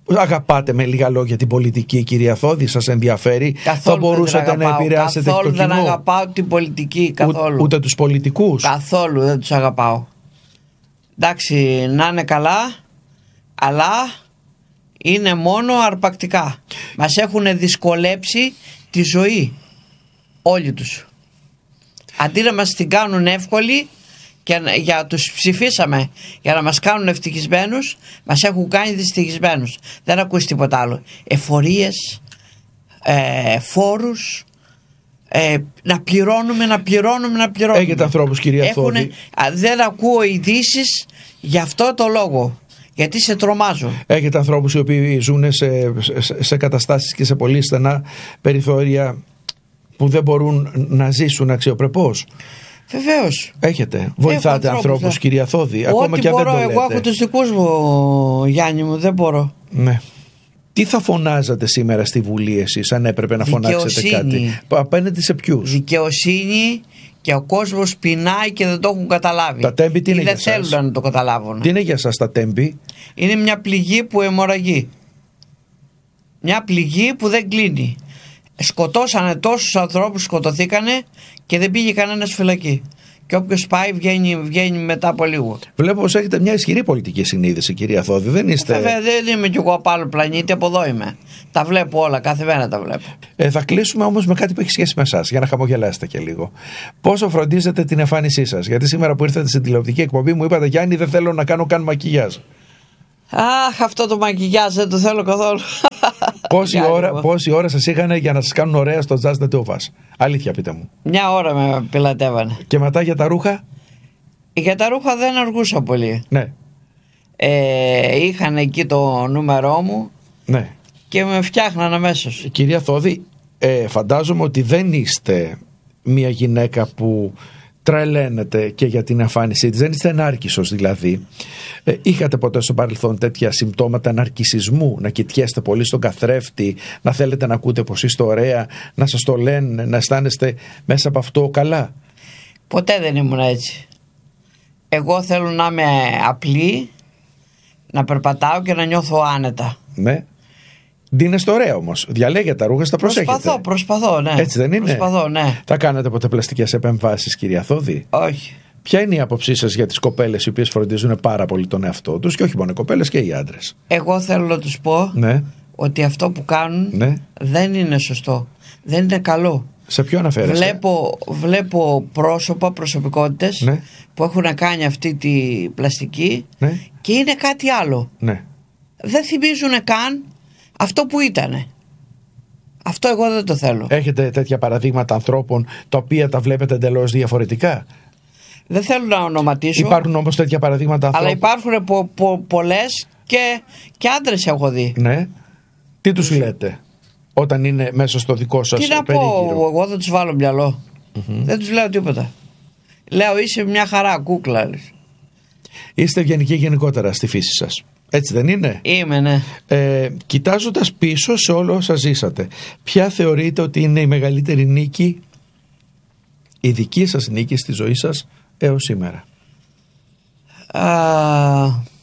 [SPEAKER 6] Αγαπάτε με λίγα λόγια την πολιτική, κυρία Θόδη, σας ενδιαφέρει?
[SPEAKER 7] Καθόλου
[SPEAKER 6] θα μπορούσατε να επηρεάσετε
[SPEAKER 7] καθόλου
[SPEAKER 6] το κοινό?
[SPEAKER 7] δεν αγαπάω την πολιτική, καθόλου.
[SPEAKER 6] Ού, ούτε τους πολιτικούς?
[SPEAKER 7] Καθόλου δεν τους αγαπάω. Εντάξει, να είναι καλά, αλλά είναι μόνο αρπακτικά. Μας έχουν δυσκολέψει τη ζωή όλοι τους. Αντί να μας την κάνουν εύκολη, και για τους ψηφίσαμε για να μας κάνουν ευτυχισμένους, μας έχουν κάνει δυστυχισμένους. Δεν ακούσει τίποτα άλλο. Εφορίες, ε, φόρους, ε, να πληρώνουμε, να πληρώνουμε, να πληρώνουμε.
[SPEAKER 6] Έχετε ανθρώπους, κυρία
[SPEAKER 7] Έχουνε,
[SPEAKER 6] Θόδη?
[SPEAKER 7] α, δεν ακούω ειδήσεις γι' αυτό το λόγο. Γιατί σε τρομάζω.
[SPEAKER 6] Έχετε ανθρώπους οι οποίοι ζουν σε, σε, σε καταστάσεις και σε πολύ στενά περιθώρια που δεν μπορούν να ζήσουν αξιοπρεπώς?
[SPEAKER 7] Βεβαίως.
[SPEAKER 6] Έχετε. Βοηθάτε
[SPEAKER 7] Έχω
[SPEAKER 6] ανθρώπους,
[SPEAKER 7] ανθρώπους,
[SPEAKER 6] κυρία Θόδη? Ακόμα
[SPEAKER 7] Ό,τι
[SPEAKER 6] και
[SPEAKER 7] μπορώ,
[SPEAKER 6] δεν το λέτε.
[SPEAKER 7] εγώ έχω τους δικούς μου, Γιάννη μου, δεν μπορώ.
[SPEAKER 6] Ναι. Τι θα φωνάζατε σήμερα στη Βουλή εσείς, αν έπρεπε να φωνάξετε κάτι? Απέναντι σε ποιους?
[SPEAKER 7] Δικαιοσύνη, και ο κόσμος πεινάει και δεν το έχουν καταλάβει.
[SPEAKER 6] Τα τέμπη τι είναι για
[SPEAKER 7] δεν
[SPEAKER 6] σας?
[SPEAKER 7] θέλουν να το καταλάβουν.
[SPEAKER 6] Τι είναι για σας τα τέμπη?
[SPEAKER 7] Είναι μια πληγή που αιμορραγεί. Μια πληγή που δεν κλείνει. Σκοτώσανε τόσους ανθρώπους, σκοτωθήκανε και δεν πήγε κανένας φυλακή. Και όποιος πάει βγαίνει, βγαίνει μετά από λίγο.
[SPEAKER 6] Βλέπω πως έχετε μια ισχυρή πολιτική συνείδηση, κυρία Θόδη. Δεν είστε...
[SPEAKER 7] Βέβαια δεν είμαι κι εγώ από άλλο πλανήτη, από εδώ είμαι. Τα βλέπω όλα, κάθε μέρα τα βλέπω.
[SPEAKER 6] Ε, θα κλείσουμε όμως με κάτι που έχει σχέση με εσάς, για να χαμογελάσετε και λίγο. Πόσο φροντίζετε την εμφάνισή σας? Γιατί σήμερα που ήρθατε στην τηλεοπτική εκπομπή μου είπατε, Γιάννη, δεν θέλω να κάνω καν μακιγιάζ.
[SPEAKER 7] Αχ, αυτό το μακιγιάζ δεν το θέλω καθόλου.
[SPEAKER 6] Πόση ώρα, πόση ώρα σας είχαν για να σας κάνουν ωραία στο Just the Two of Us? Αλήθεια, πείτε μου.
[SPEAKER 7] Μια ώρα με πιλατεύανε.
[SPEAKER 6] Και μετά για τα ρούχα?
[SPEAKER 7] Για τα ρούχα δεν αργούσα πολύ.
[SPEAKER 6] Ναι.
[SPEAKER 7] Ε, είχαν εκεί το νούμερό μου,
[SPEAKER 6] Ναι.
[SPEAKER 7] και με φτιάχναν αμέσως.
[SPEAKER 6] Κυρία Θόδη, ε, φαντάζομαι ότι δεν είστε μια γυναίκα που τρελαίνεται και για την εμφάνισή της. Δεν είστε νάρκισσος δηλαδή. Ε, είχατε ποτέ στο παρελθόν τέτοια συμπτώματα ναρκισσισμού? Να κοιτιέστε πολύ στον καθρέφτη, να θέλετε να ακούτε πως είστε ωραία, να σας το λένε, να αισθάνεστε μέσα από αυτό καλά?
[SPEAKER 7] Ποτέ δεν ήμουν έτσι. Εγώ θέλω να είμαι απλή, να περπατάω και να νιώθω άνετα.
[SPEAKER 6] Ναι. Ντύνεστε ωραία όμως. Διαλέγετε τα ρούχα, στα προσέχετε.
[SPEAKER 7] Προσπαθώ, προσπαθώ, ναι.
[SPEAKER 6] Έτσι δεν είναι?
[SPEAKER 7] Προσπαθώ, ναι.
[SPEAKER 6] Θα κάνετε ποτέ πλαστικές επεμβάσεις, κυρία Θόδη?
[SPEAKER 7] Όχι.
[SPEAKER 6] Ποια είναι η άποψή σας για τις κοπέλες οι οποίες φροντίζουν πάρα πολύ τον εαυτό τους, και όχι μόνο οι κοπέλες, και οι άντρες?
[SPEAKER 7] Εγώ θέλω να τους πω, ναι, ότι αυτό που κάνουν, ναι, δεν είναι σωστό. Δεν είναι καλό.
[SPEAKER 6] Σε ποιο αναφέρεστε?
[SPEAKER 7] Βλέπω, βλέπω πρόσωπα, προσωπικότητες, ναι, που έχουν κάνει αυτή τη πλαστική, ναι, και είναι κάτι άλλο.
[SPEAKER 6] Ναι.
[SPEAKER 7] Δεν θυμίζουν καν αυτό που ήτανε. Αυτό εγώ δεν το θέλω.
[SPEAKER 6] Έχετε τέτοια παραδείγματα ανθρώπων τα οποία τα βλέπετε εντελώς διαφορετικά?
[SPEAKER 7] Δεν θέλω να ονοματίσω.
[SPEAKER 6] Υπάρχουν όμως τέτοια παραδείγματα ανθρώπων.
[SPEAKER 7] Αλλά υπάρχουν πο, πο, πολλές και, και άντρες έχω δει.
[SPEAKER 6] Ναι. Τι τους λέτε όταν είναι μέσα στο δικό σας περίγυρο?
[SPEAKER 7] Τι να πω, εγώ δεν τους βάλω μυαλό. Mm-hmm. Δεν τους λέω τίποτα. Λέω είσαι μια χαρά κούκλα.
[SPEAKER 6] Είστε ευγενικοί γενικότερα στη φύση σας. Έτσι δεν είναι?
[SPEAKER 7] Είμαι, ναι.
[SPEAKER 6] Ε, κοιτάζοντας πίσω σε όλο όσα ζήσατε, ποια θεωρείτε ότι είναι η μεγαλύτερη νίκη, η δική σας νίκη στη ζωή σας έως σήμερα?
[SPEAKER 7] Α,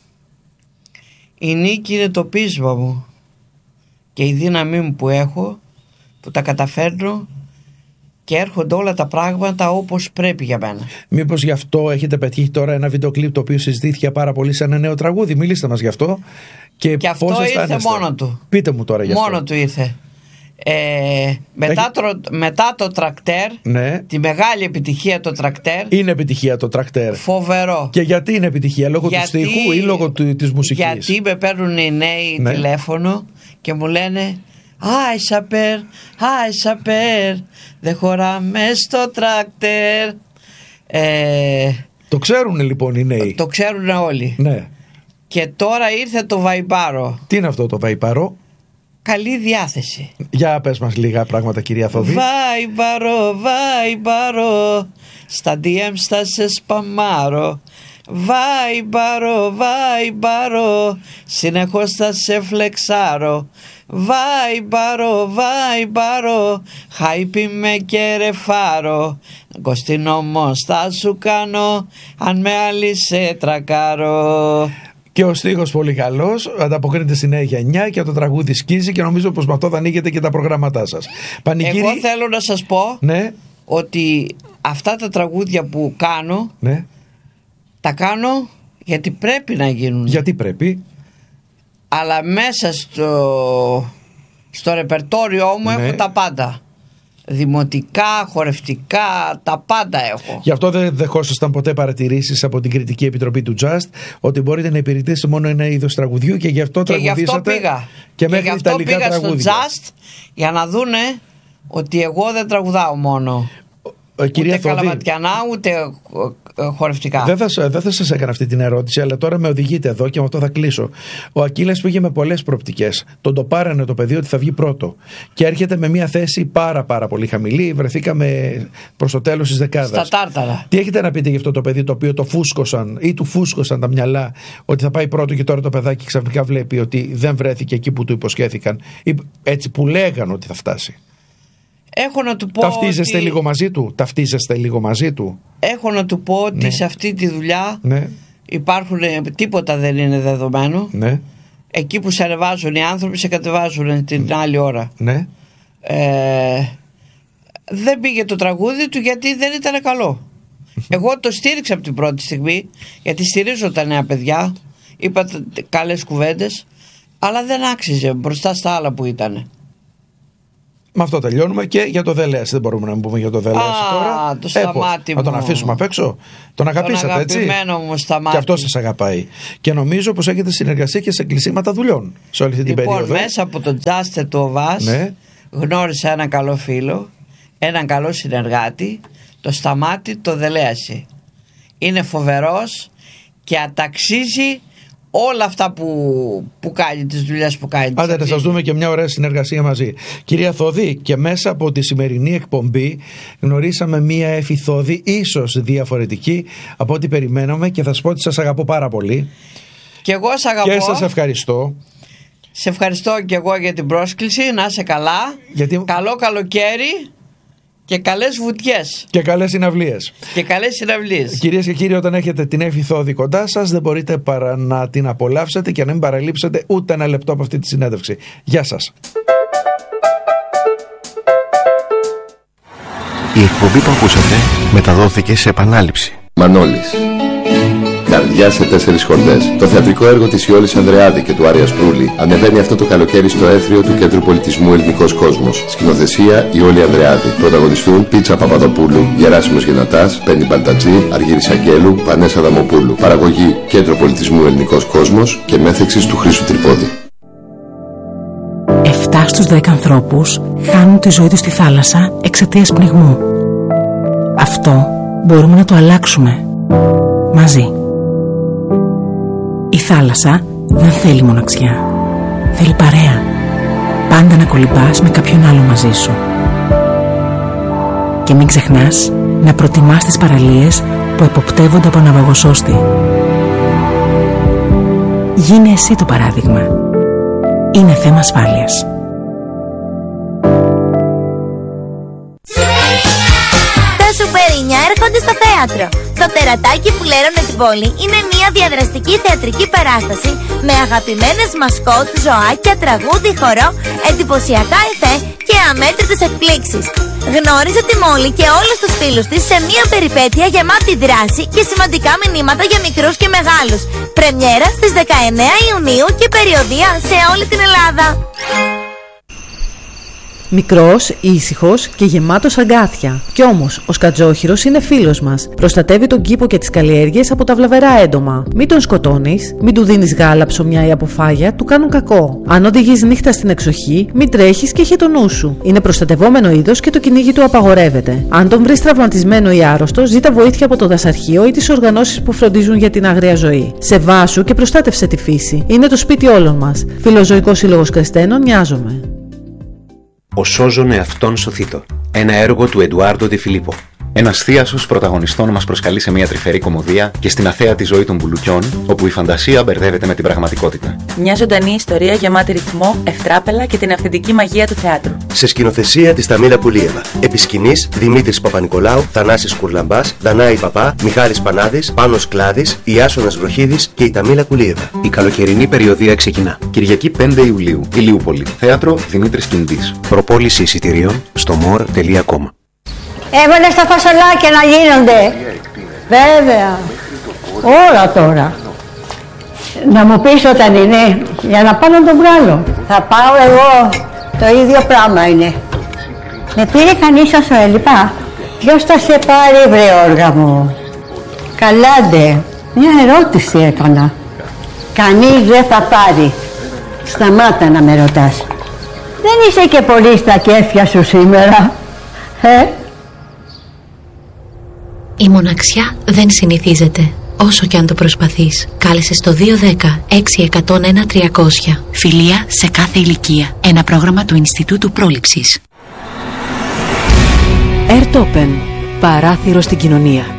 [SPEAKER 7] η νίκη είναι το πείσμα μου και η δύναμή μου που έχω, που τα καταφέρνω και έρχονται όλα τα πράγματα όπως πρέπει για μένα.
[SPEAKER 6] Μήπως γι' αυτό έχετε πετύχει τώρα ένα βίντεο κλιπ το οποίο συζητήθηκε πάρα πολύ σε ένα νέο τραγούδι? Μιλήστε μας γι' αυτό. Και,
[SPEAKER 7] και αυτό ήρθε μόνο του.
[SPEAKER 6] Πείτε μου τώρα γι' αυτό.
[SPEAKER 7] Μόνο του ήρθε. Ε, μετά, Έχει... το, μετά το τρακτέρ, ναι, τη μεγάλη επιτυχία το τρακτέρ.
[SPEAKER 6] Είναι επιτυχία το τρακτέρ.
[SPEAKER 7] Φοβερό.
[SPEAKER 6] Και γιατί είναι επιτυχία? Λόγω γιατί, του στίχου ή λόγω του, της μουσικής?
[SPEAKER 7] Γιατί με παίρνουν οι νέοι, ναι, τηλέφωνο και μου λένε «Άι σαπέρ, άι σαπέρ, δεν χωράμε στο τρακτέρ». Ε,
[SPEAKER 6] το ξέρουν λοιπόν οι νέοι?
[SPEAKER 7] Το ξέρουν όλοι.
[SPEAKER 6] Ναι.
[SPEAKER 7] Και τώρα ήρθε το βαϊπάρο.
[SPEAKER 6] Τι είναι αυτό το βαϊπάρο?
[SPEAKER 7] Καλή διάθεση.
[SPEAKER 6] Για πες μας λίγα πράγματα, κυρία Θοδή.
[SPEAKER 7] Βαϊπάρο, βαϊπάρο, στα ντι εμ στα σε σπαμάρω. Βαϊπάρο, βαϊπάρο, συνεχώς θα σε φλεξάρω. Βαϊπάρο, βαϊπάρο, χάιπι με και ρεφάρω. Κωστίν όμως θα σου κάνω, αν με άλλη σε τρακάρω.
[SPEAKER 6] Και ο στίχος πολύ καλός, ανταποκρίνεται στη νέα γενιά και το τραγούδι σκίζει και νομίζω πως με αυτό θα ανοίγετε και τα προγράμματά σας. Πανηγύρι...
[SPEAKER 7] Εγώ θέλω να σας πω
[SPEAKER 6] ναι.
[SPEAKER 7] ότι αυτά τα τραγούδια που κάνω,
[SPEAKER 6] ναι.
[SPEAKER 7] τα κάνω γιατί πρέπει να γίνουν.
[SPEAKER 6] Γιατί πρέπει.
[SPEAKER 7] Αλλά μέσα στο, στο ρεπερτόριό μου
[SPEAKER 6] ναι.
[SPEAKER 7] έχω τα πάντα. Δημοτικά, χορευτικά, τα πάντα έχω.
[SPEAKER 6] Γι' αυτό δεν δεχόσασταν ποτέ παρατηρήσεις από την Κριτική Επιτροπή του Just ότι μπορείτε να υπηρετήσετε μόνο ένα είδος τραγουδιού και γι' αυτό
[SPEAKER 7] και
[SPEAKER 6] τραγουδήσατε.
[SPEAKER 7] Γι' αυτό πήγα.
[SPEAKER 6] Και μέχρι
[SPEAKER 7] και γι' αυτό πήγα
[SPEAKER 6] τραγούδια.
[SPEAKER 7] στο Just για να δούνε ότι εγώ δεν τραγουδάω μόνο.
[SPEAKER 6] Ε, κυρία
[SPEAKER 7] ούτε
[SPEAKER 6] Θοδή,
[SPEAKER 7] καλαματιανά ούτε χορευτικά.
[SPEAKER 6] Δεν θα, δεν θα σας έκανα αυτή την ερώτηση, αλλά τώρα με οδηγείτε εδώ και με αυτό θα κλείσω. Ο Ακύλας πήγε με πολλές προοπτικές. Τον το πάρανε το παιδί ότι θα βγει πρώτο. Και έρχεται με μια θέση πάρα πάρα πολύ χαμηλή. Βρεθήκαμε προς το τέλος της δεκάδας.
[SPEAKER 7] Στα τάρταρα.
[SPEAKER 6] Τι έχετε να πείτε για αυτό το παιδί το οποίο το φούσκωσαν ή του φούσκωσαν τα μυαλά ότι θα πάει πρώτο και τώρα το παιδάκι ξαφνικά βλέπει ότι δεν βρέθηκε εκεί που του υποσχέθηκαν ή έτσι που λέγαν ότι θα φτάσει.
[SPEAKER 7] Έχω να του πω
[SPEAKER 6] Ταυτίζεστε
[SPEAKER 7] ότι...
[SPEAKER 6] λίγο μαζί του. Ταυτίζεστε λίγο μαζί του.
[SPEAKER 7] Έχω να του πω ότι
[SPEAKER 6] ναι.
[SPEAKER 7] σε αυτή τη δουλειά
[SPEAKER 6] ναι.
[SPEAKER 7] υπάρχουν, τίποτα δεν είναι δεδομένο.
[SPEAKER 6] Ναι.
[SPEAKER 7] Εκεί που σε ανεβάζουν οι άνθρωποι σε κατεβάζουν την άλλη ώρα.
[SPEAKER 6] Ναι.
[SPEAKER 7] Ε, δεν πήγε το τραγούδι του γιατί δεν ήταν καλό. Εγώ το στήριξα από την πρώτη στιγμή, γιατί στηρίζω τα νέα παιδιά, είπα καλές κουβέντες, αλλά δεν άξιζε μπροστά στα άλλα που ήταν.
[SPEAKER 6] Με αυτό τελειώνουμε και για το Δελέας. Δεν μπορούμε να πούμε για το Δελέας τώρα.
[SPEAKER 7] Το Σταμάτη μου.
[SPEAKER 6] Να τον αφήσουμε απ' έξω. Τον αγαπήσατε,
[SPEAKER 7] τον
[SPEAKER 6] έτσι.
[SPEAKER 7] Μου Σταμάτη.
[SPEAKER 6] Και αυτό σας αγαπάει. Και νομίζω πως έχετε συνεργασία και σε κλεισίματα δουλειών σε όλη αυτή την
[SPEAKER 7] λοιπόν,
[SPEAKER 6] περίοδο.
[SPEAKER 7] Μέσα από τον Τζάστε του Οβάς
[SPEAKER 6] ναι.
[SPEAKER 7] γνώρισα έναν καλό φίλο, έναν καλό συνεργάτη, το Σταμάτη το Δελέαση. Είναι φοβερός και αταξίζει όλα αυτά που, που κάνει, τις δουλειές που κάνει.
[SPEAKER 6] Άντε να σας δούμε και μια ωραία συνεργασία μαζί. Κυρία Θοδή, και μέσα από τη σημερινή εκπομπή γνωρίσαμε μια Έφη Θοδή ίσως διαφορετική από ό,τι περιμέναμε και θα σας πω ότι σας αγαπώ πάρα πολύ.
[SPEAKER 7] Και εγώ σας αγαπώ.
[SPEAKER 6] Και σας ευχαριστώ.
[SPEAKER 7] Σε ευχαριστώ και εγώ για την πρόσκληση. Να είσαι καλά.
[SPEAKER 6] Γιατί...
[SPEAKER 7] Καλό καλοκαίρι. Και καλές βουτιές.
[SPEAKER 6] Και καλές συναυλίες.
[SPEAKER 7] Και καλές συναυλίες.
[SPEAKER 6] Κυρίες και κύριοι, όταν έχετε την Έφη Θόδη κοντά σας, δεν μπορείτε παρά να την απολαύσετε και να μην παραλείψετε ούτε ένα λεπτό από αυτή τη συνέντευξη. Γεια σας.
[SPEAKER 8] Η εκπομπή που ακούσατε μεταδόθηκε σε επανάληψη.
[SPEAKER 9] Μανώλης. Καρδιά σε τέσσερις χορδές. Το θεατρικό έργο της Ιόλης Ανδρεάδη και του Άρια Σπρούλη ανεβαίνει αυτό το καλοκαίρι στο έθριο του Κέντρου Πολιτισμού Ελληνικός Κόσμος. Σκηνοθεσία Ιόλη Ανδρεάδη. Πρωταγωνιστούν Πίτσα Παπαδοπούλου, Γεράσιμος Γενατάς, Πέννη Μπαλτατζή, Αργύρης Αγγέλου, Πανέσα Δαμοπούλου. Παραγωγή Κέντρο Πολιτισμού Ελληνικός Κόσμος και μέθεξης του Χρήστου Τρυπόδη.
[SPEAKER 10] Εφτά στους δέκα ανθρώπους χάνουν τη ζωή τους στη θάλασσα εξαιτίας πνιγμού. Αυτό μπορούμε να το αλλάξουμε. Μαζί. Η θάλασσα δεν θέλει μοναξιά. Θέλει παρέα. Πάντα να κολυμπάς με κάποιον άλλο μαζί σου. Και μην ξεχνάς να προτιμάς τις παραλίες που εποπτεύονται από ναυαγοσώστη. Γίνε εσύ το παράδειγμα. Είναι θέμα ασφάλειας.
[SPEAKER 11] Τα Σουπερίνια έρχονται στο θέατρο. Το τερατάκι που λέρωνε την πόλη είναι μια διαδραστική θεατρική παράσταση με αγαπημένες μασκότ, ζωάκια, τραγούδι, χορό, εντυπωσιακά εφέ και αμέτρητες εκπλήξεις. Γνώρισε τη Μόλι και όλους τους φίλους της σε μια περιπέτεια γεμάτη δράση και σημαντικά μηνύματα για μικρούς και μεγάλους. Πρεμιέρα στις δεκαεννέα Ιουνίου και περιοδεία σε όλη την Ελλάδα.
[SPEAKER 3] Μικρός, ήσυχος και γεμάτος αγκάθια. Κι όμως, ο σκατζόχυρος είναι φίλος μας. Προστατεύει τον κήπο και τις καλλιέργειες από τα βλαβερά έντομα. Μην τον σκοτώνεις, μην του δίνεις γάλα, ψωμιά ή αποφάγια, του κάνουν κακό. Αν οδηγείς νύχτα στην εξοχή, μην τρέχεις και έχει το νου σου. Είναι προστατευόμενο είδος και το κυνήγι του απαγορεύεται. Αν τον βρεις τραυματισμένο ή άρρωστο, ζήτα βοήθεια από το δασαρχείο ή τις οργανώσεις που φροντίζουν για την άγρια ζωή. Σεβάσου και προστάτευσε τη φύση. Είναι το σπίτι όλων μας. Φιλοζωικός Σύλλογος Κρεστένων, νοιάζομαι.
[SPEAKER 8] Ο σώζον εαυτόν σωθήτω. Ένα έργο του Εντουάρντο Ντε Φιλίππο.
[SPEAKER 12] Ένας θίασος πρωταγωνιστών μας προσκαλεί σε μια τρυφερή κωμωδία και στην αθέατη ζωή των μπουλουκιών, όπου η φαντασία μπερδεύεται με την πραγματικότητα.
[SPEAKER 13] Μια ζωντανή ιστορία γεμάτη ρυθμό, ευτράπελα και την αυθεντική μαγεία του θεάτρου.
[SPEAKER 14] Σε σκηνοθεσία της Ταμίλα Κουλίεβα. Επί σκηνής Δημήτρης Παπα-Νικολάου, Θανάσης Κουρλαμπάς, Δανάη Παπά, Μιχάλης Πανάδης, Πάνος Κλάδης, Ιάσονας Βροχίδης και η Ταμίλα Κουλίεβα.
[SPEAKER 8] Η καλοκαιρινή περιοδία ξεκινά.
[SPEAKER 12] Κυριακή πέντε Ιουλίου, Ηλιούπολη. Θέατρο Δημήτρης Κιντής.
[SPEAKER 8] Προπόληση εισιτηρίων στο more τελεία com.
[SPEAKER 15] Έβαλε τα φασολάκια να γίνονται. Βέβαια. Όλα τώρα. Να μου πεις όταν είναι, για να πάω να τον βγάλω. Θα πάω εγώ. Το ίδιο πράγμα είναι. Με πήρε κανείς όσο έλειπα. Ποιος θα σε πάρει, βρε όργα μου? Καλάντε. Μια ερώτηση έκανα. Κανείς δεν θα πάρει. Σταμάτα να με ρωτάς. Δεν είσαι και πολύ στα κέφια σου σήμερα. Ε?
[SPEAKER 16] Η μοναξιά δεν συνηθίζεται, όσο και αν το προσπαθείς. Κάλεσε στο δύο ένα μηδέν έξι ένα μηδέν ένα τριακόσια.
[SPEAKER 17] Φιλία σε κάθε ηλικία. Ένα πρόγραμμα του Ινστιτούτου Πρόληψης.
[SPEAKER 10] Airtopen. Παράθυρο στην κοινωνία.